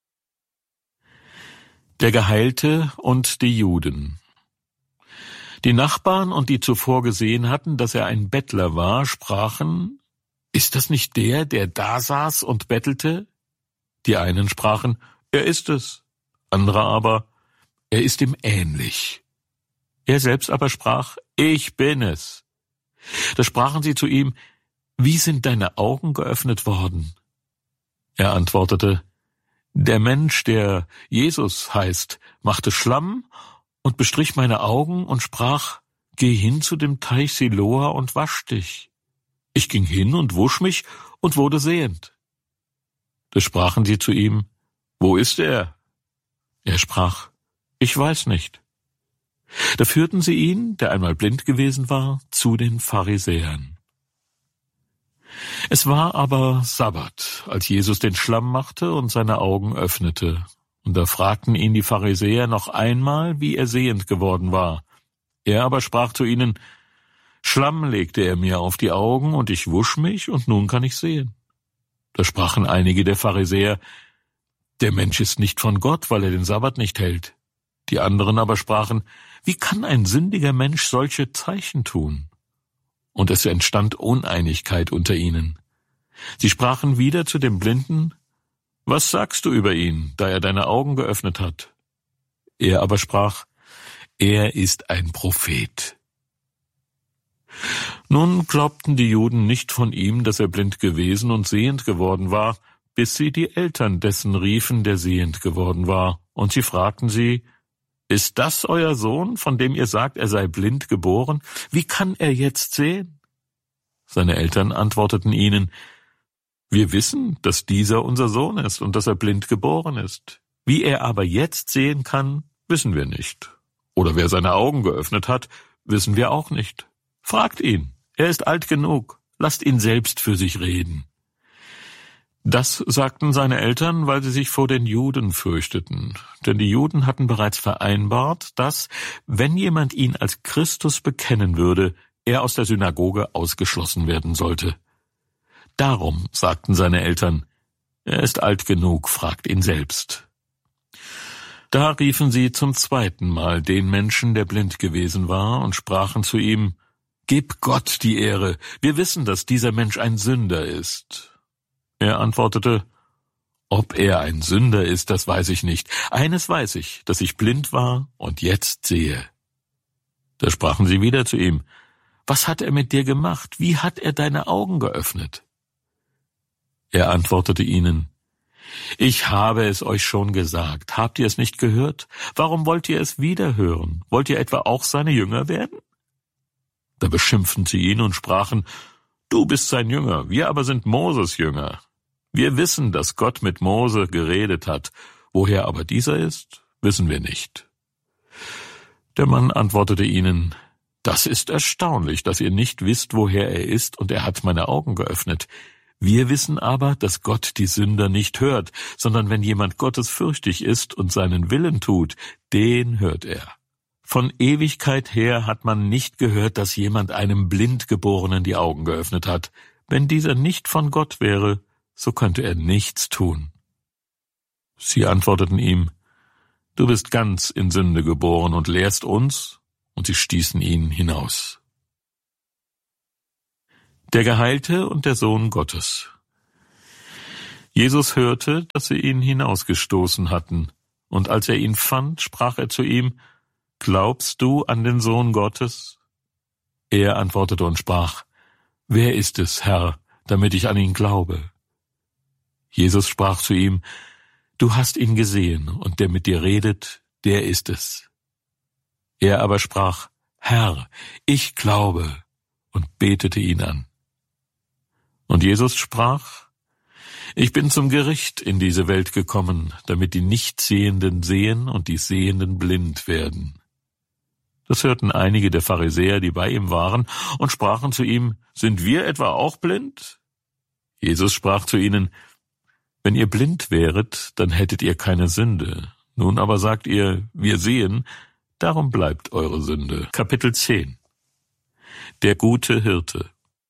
Speaker 1: Der Geheilte und die Juden. Die Nachbarn und die zuvor gesehen hatten, dass er ein Bettler war, sprachen: Ist das nicht der, der da saß und bettelte? Die einen sprachen: Er ist es. Andere aber: Er ist ihm ähnlich. Er selbst aber sprach: Ich bin es. Da sprachen sie zu ihm: Wie sind deine Augen geöffnet worden? Er antwortete: Der Mensch, der Jesus heißt, machte Schlamm und bestrich meine Augen und sprach: Geh hin zu dem Teich Siloa und wasch dich. Ich ging hin und wusch mich und wurde sehend. Da sprachen sie zu ihm: Wo ist er? Er sprach: Ich weiß nicht. Da führten sie ihn, der einmal blind gewesen war, zu den Pharisäern. Es war aber Sabbat, als Jesus den Schlamm machte und seine Augen öffnete. Und da fragten ihn die Pharisäer noch einmal, wie er sehend geworden war. Er aber sprach zu ihnen: Schlamm legte er mir auf die Augen, und ich wusch mich, und nun kann ich sehen. Da sprachen einige der Pharisäer: Der Mensch ist nicht von Gott, weil er den Sabbat nicht hält. Die anderen aber sprachen: Wie kann ein sündiger Mensch solche Zeichen tun? Und es entstand Uneinigkeit unter ihnen. Sie sprachen wieder zu dem Blinden: Was sagst du über ihn, da er deine Augen geöffnet hat? Er aber sprach: Er ist ein Prophet. Nun glaubten die Juden nicht von ihm, dass er blind gewesen und sehend geworden war, bis sie die Eltern dessen riefen, der sehend geworden war. Und sie fragten sie: Ist das euer Sohn, von dem ihr sagt, er sei blind geboren? Wie kann er jetzt sehen? Seine Eltern antworteten ihnen: Wir wissen, dass dieser unser Sohn ist und dass er blind geboren ist. Wie er aber jetzt sehen kann, wissen wir nicht. Oder wer seine Augen geöffnet hat, wissen wir auch nicht. Fragt ihn, er ist alt genug, lasst ihn selbst für sich reden. Das sagten seine Eltern, weil sie sich vor den Juden fürchteten. Denn die Juden hatten bereits vereinbart, dass, wenn jemand ihn als Christus bekennen würde, er aus der Synagoge ausgeschlossen werden sollte. Darum sagten seine Eltern: Er ist alt genug, fragt ihn selbst. Da riefen sie zum zweiten Mal den Menschen, der blind gewesen war, und sprachen zu ihm: Gib Gott die Ehre, wir wissen, dass dieser Mensch ein Sünder ist. Er antwortete: Ob er ein Sünder ist, das weiß ich nicht. Eines weiß ich, dass ich blind war und jetzt sehe. Da sprachen sie wieder zu ihm: Was hat er mit dir gemacht? Wie hat er deine Augen geöffnet? Er antwortete ihnen: Ich habe es euch schon gesagt. Habt ihr es nicht gehört? Warum wollt ihr es wieder hören? Wollt ihr etwa auch seine Jünger werden? Da beschimpften sie ihn und sprachen: Du bist sein Jünger, wir aber sind Moses Jünger. Wir wissen, dass Gott mit Mose geredet hat. Woher aber dieser ist, wissen wir nicht. Der Mann antwortete ihnen: Das ist erstaunlich, dass ihr nicht wisst, woher er ist, und er hat meine Augen geöffnet. Wir wissen aber, dass Gott die Sünder nicht hört, sondern wenn jemand gottesfürchtig ist und seinen Willen tut, den hört er. Von Ewigkeit her hat man nicht gehört, dass jemand einem Blindgeborenen die Augen geöffnet hat. Wenn dieser nicht von Gott wäre, so könnte er nichts tun. Sie antworteten ihm: Du bist ganz in Sünde geboren und lehrst uns, und sie stießen ihn hinaus. Der Geheilte und der Sohn Gottes. Jesus hörte, dass sie ihn hinausgestoßen hatten, und als er ihn fand, sprach er zu ihm: Glaubst du an den Sohn Gottes? Er antwortete und sprach: Wer ist es, Herr, damit ich an ihn glaube? Jesus sprach zu ihm: Du hast ihn gesehen, und der mit dir redet, der ist es. Er aber sprach: Herr, ich glaube, und betete ihn an. Und Jesus sprach: Ich bin zum Gericht in diese Welt gekommen, damit die Nichtsehenden sehen und die Sehenden blind werden. Das hörten einige der Pharisäer, die bei ihm waren, und sprachen zu ihm: Sind wir etwa auch blind? Jesus sprach zu ihnen: Wenn ihr blind wäret, dann hättet ihr keine Sünde. Nun aber sagt ihr: Wir sehen, darum bleibt eure Sünde. Kapitel zehn. Der gute Hirte.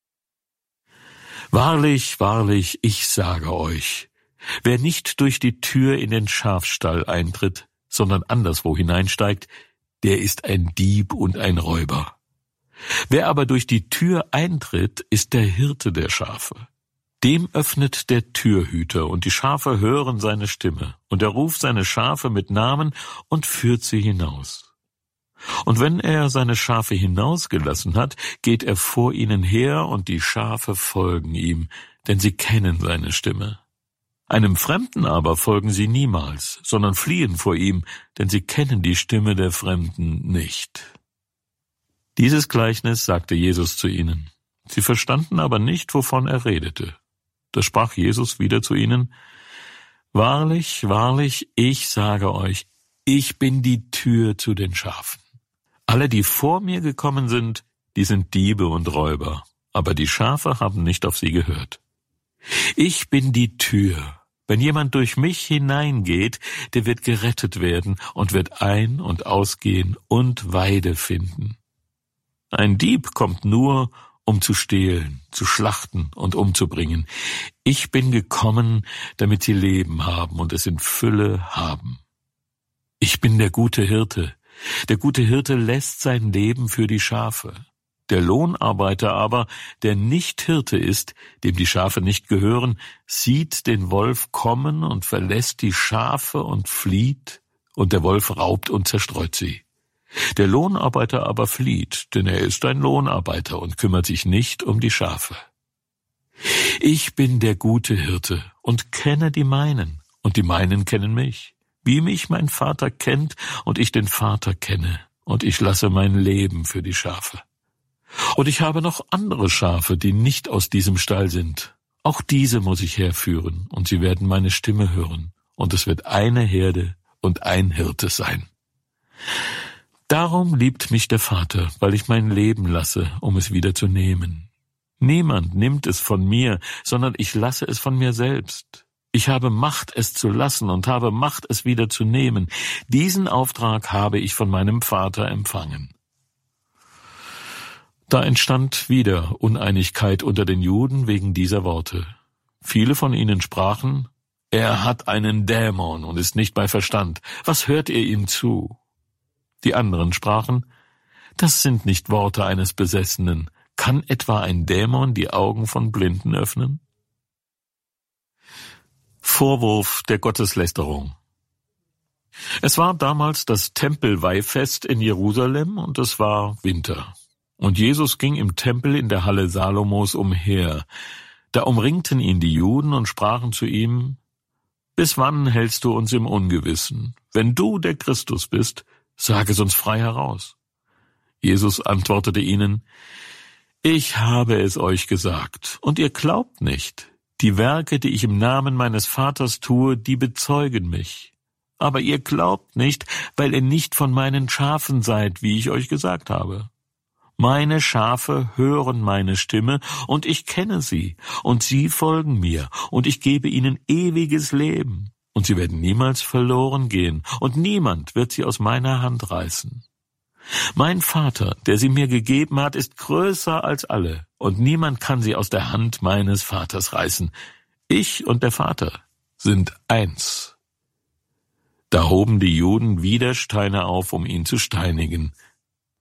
Speaker 1: Wahrlich, wahrlich, ich sage euch, wer nicht durch die Tür in den Schafstall eintritt, sondern anderswo hineinsteigt, der ist ein Dieb und ein Räuber. Wer aber durch die Tür eintritt, ist der Hirte der Schafe. Dem öffnet der Türhüter, und die Schafe hören seine Stimme, und er ruft seine Schafe mit Namen und führt sie hinaus. Und wenn er seine Schafe hinausgelassen hat, geht er vor ihnen her, und die Schafe folgen ihm, denn sie kennen seine Stimme. Einem Fremden aber folgen sie niemals, sondern fliehen vor ihm, denn sie kennen die Stimme der Fremden nicht. Dieses Gleichnis sagte Jesus zu ihnen. Sie verstanden aber nicht, wovon er redete. Da sprach Jesus wieder zu ihnen: Wahrlich, wahrlich, ich sage euch, ich bin die Tür zu den Schafen. Alle, die vor mir gekommen sind, die sind Diebe und Räuber, aber die Schafe haben nicht auf sie gehört. Ich bin die Tür. Wenn jemand durch mich hineingeht, der wird gerettet werden und wird ein- und ausgehen und Weide finden. Ein Dieb kommt nur, um zu stehlen, zu schlachten und umzubringen. Ich bin gekommen, damit sie Leben haben und es in Fülle haben. Ich bin der gute Hirte. Der gute Hirte lässt sein Leben für die Schafe. Der Lohnarbeiter aber, der nicht Hirte ist, dem die Schafe nicht gehören, sieht den Wolf kommen und verlässt die Schafe und flieht, und der Wolf raubt und zerstreut sie. Der Lohnarbeiter aber flieht, denn er ist ein Lohnarbeiter und kümmert sich nicht um die Schafe. Ich bin der gute Hirte und kenne die meinen, und die meinen kennen mich. Wie mich mein Vater kennt und ich den Vater kenne, und ich lasse mein Leben für die Schafe. Und ich habe noch andere Schafe, die nicht aus diesem Stall sind. Auch diese muss ich herführen, und sie werden meine Stimme hören, und es wird eine Herde und ein Hirte sein. Darum liebt mich der Vater, weil ich mein Leben lasse, um es wieder zu nehmen. Niemand nimmt es von mir, sondern ich lasse es von mir selbst. Ich habe Macht, es zu lassen, und habe Macht, es wieder zu nehmen. Diesen Auftrag habe ich von meinem Vater empfangen. Da entstand wieder Uneinigkeit unter den Juden wegen dieser Worte. Viele von ihnen sprachen: Er hat einen Dämon und ist nicht bei Verstand. Was hört ihr ihm zu? Die anderen sprachen: Das sind nicht Worte eines Besessenen. Kann etwa ein Dämon die Augen von Blinden öffnen? Vorwurf der Gotteslästerung. Es war damals das Tempelweihfest in Jerusalem, und es war Winter. Und Jesus ging im Tempel in der Halle Salomos umher. Da umringten ihn die Juden und sprachen zu ihm: Bis wann hältst du uns im Ungewissen? Wenn du der Christus bist, sag es uns frei heraus. Jesus antwortete ihnen: Ich habe es euch gesagt, und ihr glaubt nicht. Die Werke, die ich im Namen meines Vaters tue, die bezeugen mich. Aber ihr glaubt nicht, weil ihr nicht von meinen Schafen seid, wie ich euch gesagt habe. Meine Schafe hören meine Stimme, und ich kenne sie, und sie folgen mir, und ich gebe ihnen ewiges Leben, und sie werden niemals verloren gehen, und niemand wird sie aus meiner Hand reißen. Mein Vater, der sie mir gegeben hat, ist größer als alle, und niemand kann sie aus der Hand meines Vaters reißen. Ich und der Vater sind eins. Da hoben die Juden wieder Steine auf, um ihn zu steinigen.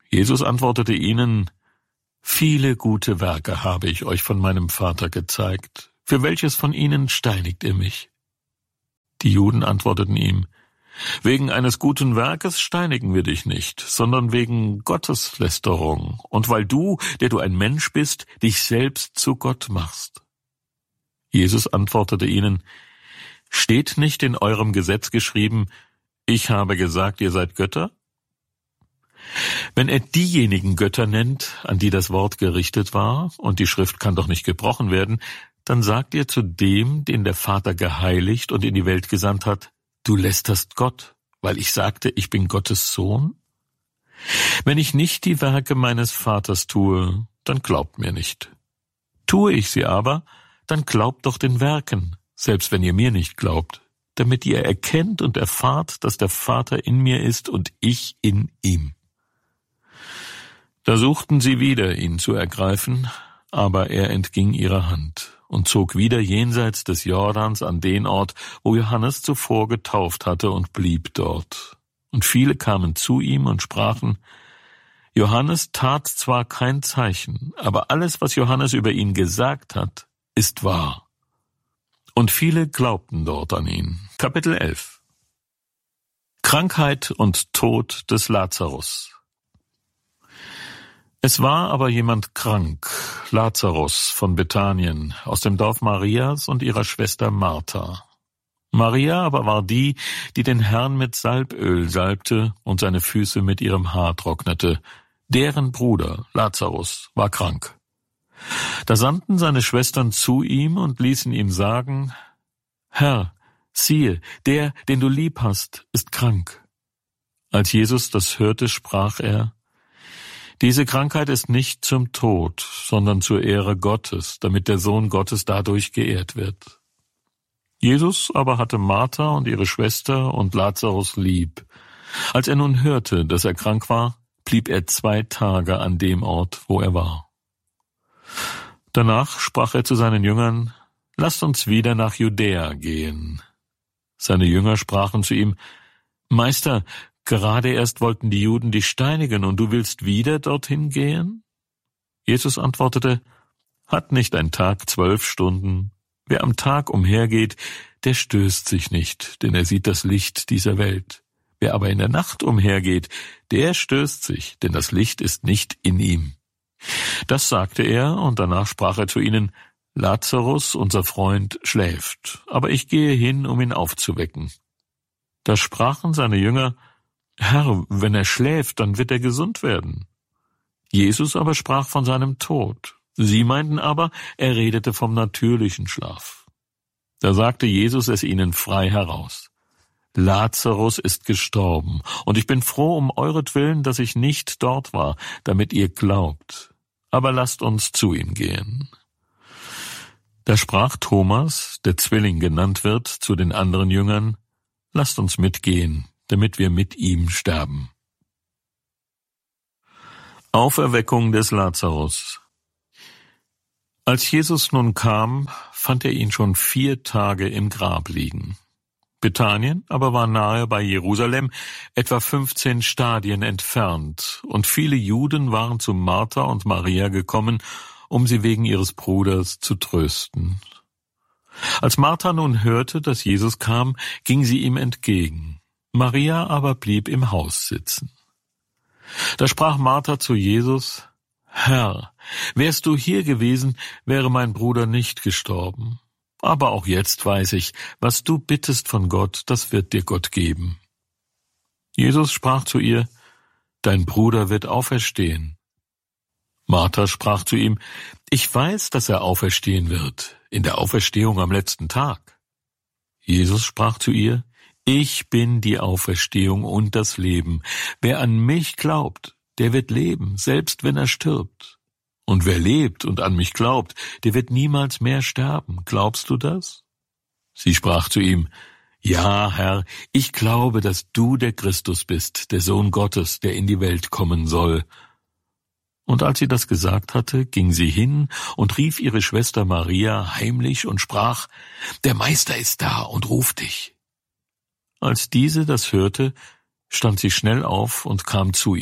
Speaker 1: Jesus antwortete ihnen: Viele gute Werke habe ich euch von meinem Vater gezeigt. Für welches von ihnen steinigt ihr mich? Die Juden antworteten ihm: Wegen eines guten Werkes steinigen wir dich nicht, sondern wegen Gotteslästerung und weil du, der du ein Mensch bist, dich selbst zu Gott machst. Jesus antwortete ihnen: Steht nicht in eurem Gesetz geschrieben, ich habe gesagt, ihr seid Götter? Wenn er diejenigen Götter nennt, an die das Wort gerichtet war, und die Schrift kann doch nicht gebrochen werden, dann sagt ihr zu dem, den der Vater geheiligt und in die Welt gesandt hat: Du lästerst Gott, weil ich sagte, ich bin Gottes Sohn? Wenn ich nicht die Werke meines Vaters tue, dann glaubt mir nicht. Tue ich sie aber, dann glaubt doch den Werken, selbst wenn ihr mir nicht glaubt, damit ihr erkennt und erfahrt, dass der Vater in mir ist und ich in ihm. Da suchten sie wieder, ihn zu ergreifen, aber er entging ihrer Hand und zog wieder jenseits des Jordans an den Ort, wo Johannes zuvor getauft hatte, und blieb dort. Und viele kamen zu ihm und sprachen: Johannes tat zwar kein Zeichen, aber alles, was Johannes über ihn gesagt hat, ist wahr. Und viele glaubten dort an ihn. Kapitel elf. Krankheit und Tod des Lazarus. Es war aber jemand krank, Lazarus von Bethanien, aus dem Dorf Marias und ihrer Schwester Martha. Maria aber war die, die den Herrn mit Salböl salbte und seine Füße mit ihrem Haar trocknete. Deren Bruder, Lazarus, war krank. Da sandten seine Schwestern zu ihm und ließen ihm sagen: Herr, siehe, der, den du lieb hast, ist krank. Als Jesus das hörte, sprach er: Diese Krankheit ist nicht zum Tod, sondern zur Ehre Gottes, damit der Sohn Gottes dadurch geehrt wird. Jesus aber hatte Martha und ihre Schwester und Lazarus lieb. Als er nun hörte, dass er krank war, blieb er zwei Tage an dem Ort, wo er war. Danach sprach er zu seinen Jüngern: Lasst uns wieder nach Judäa gehen. Seine Jünger sprachen zu ihm: Meister, gerade erst wollten die Juden dich steinigen, und du willst wieder dorthin gehen? Jesus antwortete: Hat nicht ein Tag zwölf Stunden? Wer am Tag umhergeht, der stößt sich nicht, denn er sieht das Licht dieser Welt. Wer aber in der Nacht umhergeht, der stößt sich, denn das Licht ist nicht in ihm. Das sagte er, und danach sprach er zu ihnen: Lazarus, unser Freund, schläft, aber ich gehe hin, um ihn aufzuwecken. Da sprachen seine Jünger: Herr, wenn er schläft, dann wird er gesund werden. Jesus aber sprach von seinem Tod. Sie meinten aber, er redete vom natürlichen Schlaf. Da sagte Jesus es ihnen frei heraus: Lazarus ist gestorben, und ich bin froh um euretwillen, dass ich nicht dort war, damit ihr glaubt. Aber lasst uns zu ihm gehen. Da sprach Thomas, der Zwilling genannt wird, zu den anderen Jüngern: Lasst uns mitgehen, damit wir mit ihm sterben. Auferweckung des Lazarus. Als Jesus nun kam, fand er ihn schon vier Tage im Grab liegen. Bethanien aber war nahe bei Jerusalem, etwa fünfzehn Stadien entfernt, und viele Juden waren zu Martha und Maria gekommen, um sie wegen ihres Bruders zu trösten. Als Martha nun hörte, dass Jesus kam, ging sie ihm entgegen. Maria aber blieb im Haus sitzen. Da sprach Martha zu Jesus: Herr, wärst du hier gewesen, wäre mein Bruder nicht gestorben. Aber auch jetzt weiß ich, was du bittest von Gott, das wird dir Gott geben. Jesus sprach zu ihr: Dein Bruder wird auferstehen. Martha sprach zu ihm: Ich weiß, dass er auferstehen wird, in der Auferstehung am letzten Tag. Jesus sprach zu ihr: Ich bin die Auferstehung und das Leben. Wer an mich glaubt, der wird leben, selbst wenn er stirbt. Und wer lebt und an mich glaubt, der wird niemals mehr sterben. Glaubst du das? Sie sprach zu ihm: Ja, Herr, ich glaube, dass du der Christus bist, der Sohn Gottes, der in die Welt kommen soll. Und als sie das gesagt hatte, ging sie hin und rief ihre Schwester Maria heimlich und sprach: Der Meister ist da und ruft dich. Als diese das hörte, stand sie schnell auf und kam zu ihm.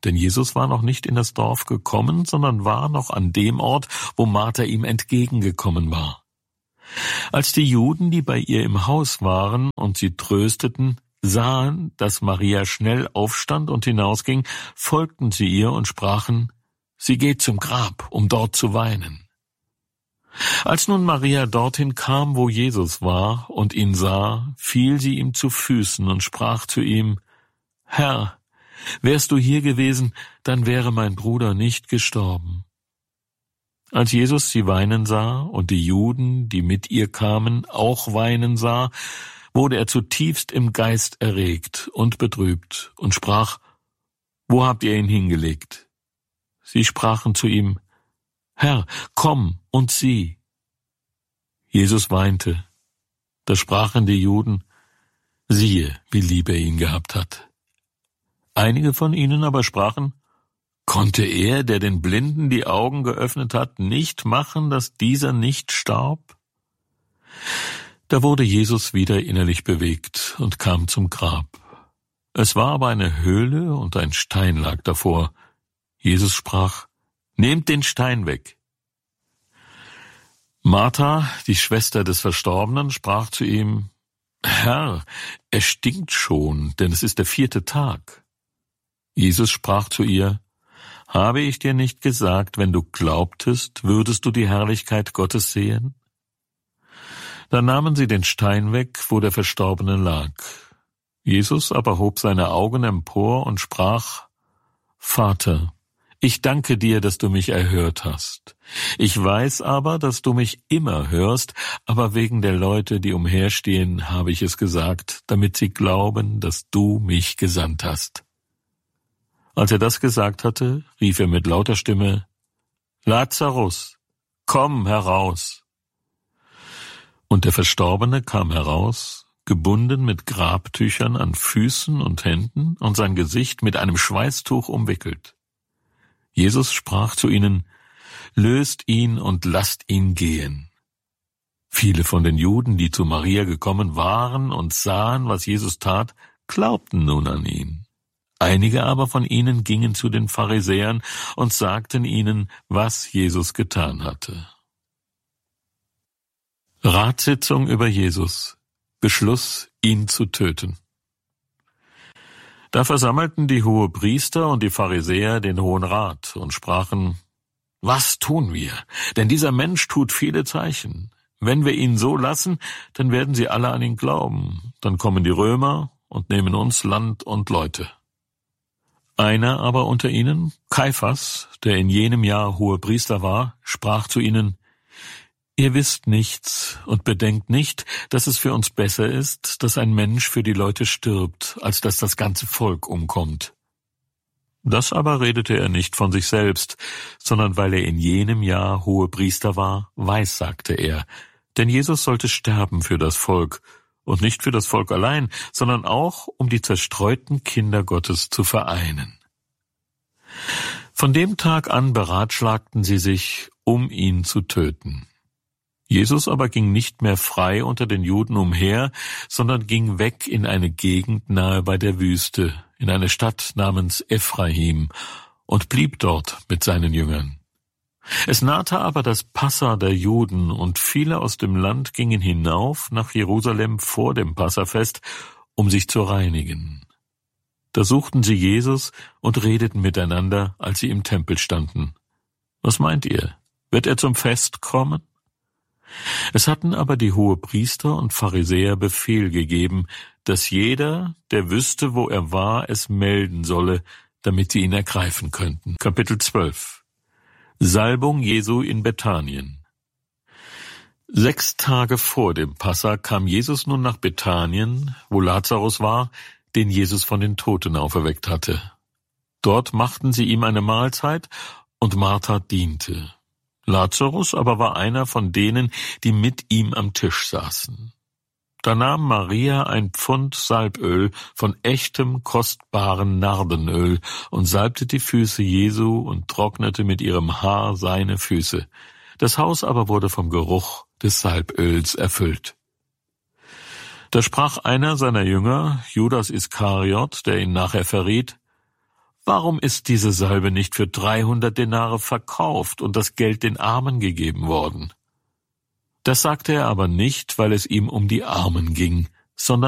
Speaker 1: denn Jesus war noch nicht in das Dorf gekommen, sondern war noch an dem Ort, wo Martha ihm entgegengekommen war. Als die Juden, die bei ihr im Haus waren und sie trösteten, sahen, dass Maria schnell aufstand und hinausging, folgten sie ihr und sprachen, sie geht zum Grab, um dort zu weinen. Als nun Maria dorthin kam, wo Jesus war, und ihn sah, fiel sie ihm zu Füßen und sprach zu ihm, Herr, wärst du hier gewesen, dann wäre mein Bruder nicht gestorben. Als Jesus sie weinen sah und die Juden, die mit ihr kamen, auch weinen sah, wurde er zutiefst im Geist erregt und betrübt und sprach, wo habt ihr ihn hingelegt? Sie sprachen zu ihm, Herr, komm und sieh. Jesus weinte. Da sprachen die Juden, siehe, wie lieb er ihn gehabt hat. Einige von ihnen aber sprachen, konnte er, der den Blinden die Augen geöffnet hat, nicht machen, dass dieser nicht starb? Da wurde Jesus wieder innerlich bewegt und kam zum Grab. Es war aber eine Höhle und ein Stein lag davor. Jesus sprach, nehmt den Stein weg. Martha, die Schwester des Verstorbenen, sprach zu ihm, Herr, er stinkt schon, denn es ist der vierte Tag. Jesus sprach zu ihr, habe ich dir nicht gesagt, wenn du glaubtest, würdest du die Herrlichkeit Gottes sehen? Da nahmen sie den Stein weg, wo der Verstorbene lag. Jesus aber hob seine Augen empor und sprach, Vater, ich danke dir, dass du mich erhört hast. Ich weiß aber, dass du mich immer hörst, aber wegen der Leute, die umherstehen, habe ich es gesagt, damit sie glauben, dass du mich gesandt hast. Als er das gesagt hatte, rief er mit lauter Stimme, Lazarus, komm heraus. Und der Verstorbene kam heraus, gebunden mit Grabtüchern an Füßen und Händen und sein Gesicht mit einem Schweißtuch umwickelt. Jesus sprach zu ihnen, löst ihn und lasst ihn gehen. Viele von den Juden, die zu Maria gekommen waren und sahen, was Jesus tat, glaubten nun an ihn. Einige aber von ihnen gingen zu den Pharisäern und sagten ihnen, was Jesus getan hatte. Ratssitzung über Jesus. Beschluss, ihn zu töten. Da versammelten die Hohepriester und die Pharisäer den Hohen Rat und sprachen, was tun wir? Denn dieser Mensch tut viele Zeichen. Wenn wir ihn so lassen, dann werden sie alle an ihn glauben. Dann kommen die Römer und nehmen uns Land und Leute. Einer aber unter ihnen, Kaiphas, der in jenem Jahr Hohepriester war, sprach zu ihnen, ihr wisst nichts und bedenkt nicht, dass es für uns besser ist, dass ein Mensch für die Leute stirbt, als dass das ganze Volk umkommt. Das aber redete er nicht von sich selbst, sondern weil er in jenem Jahr Hohepriester war, weissagte er, denn Jesus sollte sterben für das Volk, und nicht für das Volk allein, sondern auch, um die zerstreuten Kinder Gottes zu vereinen. Von dem Tag an beratschlagten sie sich, um ihn zu töten. Jesus aber ging nicht mehr frei unter den Juden umher, sondern ging weg in eine Gegend nahe bei der Wüste, in eine Stadt namens Ephraim, und blieb dort mit seinen Jüngern. Es nahte aber das Passa der Juden, und viele aus dem Land gingen hinauf nach Jerusalem vor dem Passafest, um sich zu reinigen. Da suchten sie Jesus und redeten miteinander, als sie im Tempel standen. Was meint ihr? Wird er zum Fest kommen? Es hatten aber die Hohepriester und Pharisäer Befehl gegeben, dass jeder, der wüsste, wo er war, es melden solle, damit sie ihn ergreifen könnten. Kapitel zwölf. Salbung Jesu in Bethanien. Sechs Tage vor dem Passa kam Jesus nun nach Bethanien, wo Lazarus war, den Jesus von den Toten auferweckt hatte. Dort machten sie ihm eine Mahlzeit, und Martha diente. Lazarus aber war einer von denen, die mit ihm am Tisch saßen. Da nahm Maria ein Pfund Salböl von echtem, kostbaren Nardenöl und salbte die Füße Jesu und trocknete mit ihrem Haar seine Füße. Das Haus aber wurde vom Geruch des Salböls erfüllt. Da sprach einer seiner Jünger, Judas Iskariot, der ihn nachher verriet, Warum ist diese Salbe nicht für dreihundert Denare verkauft und das Geld den Armen gegeben worden?« Das sagte er aber nicht, weil es ihm um die Armen ging, sondern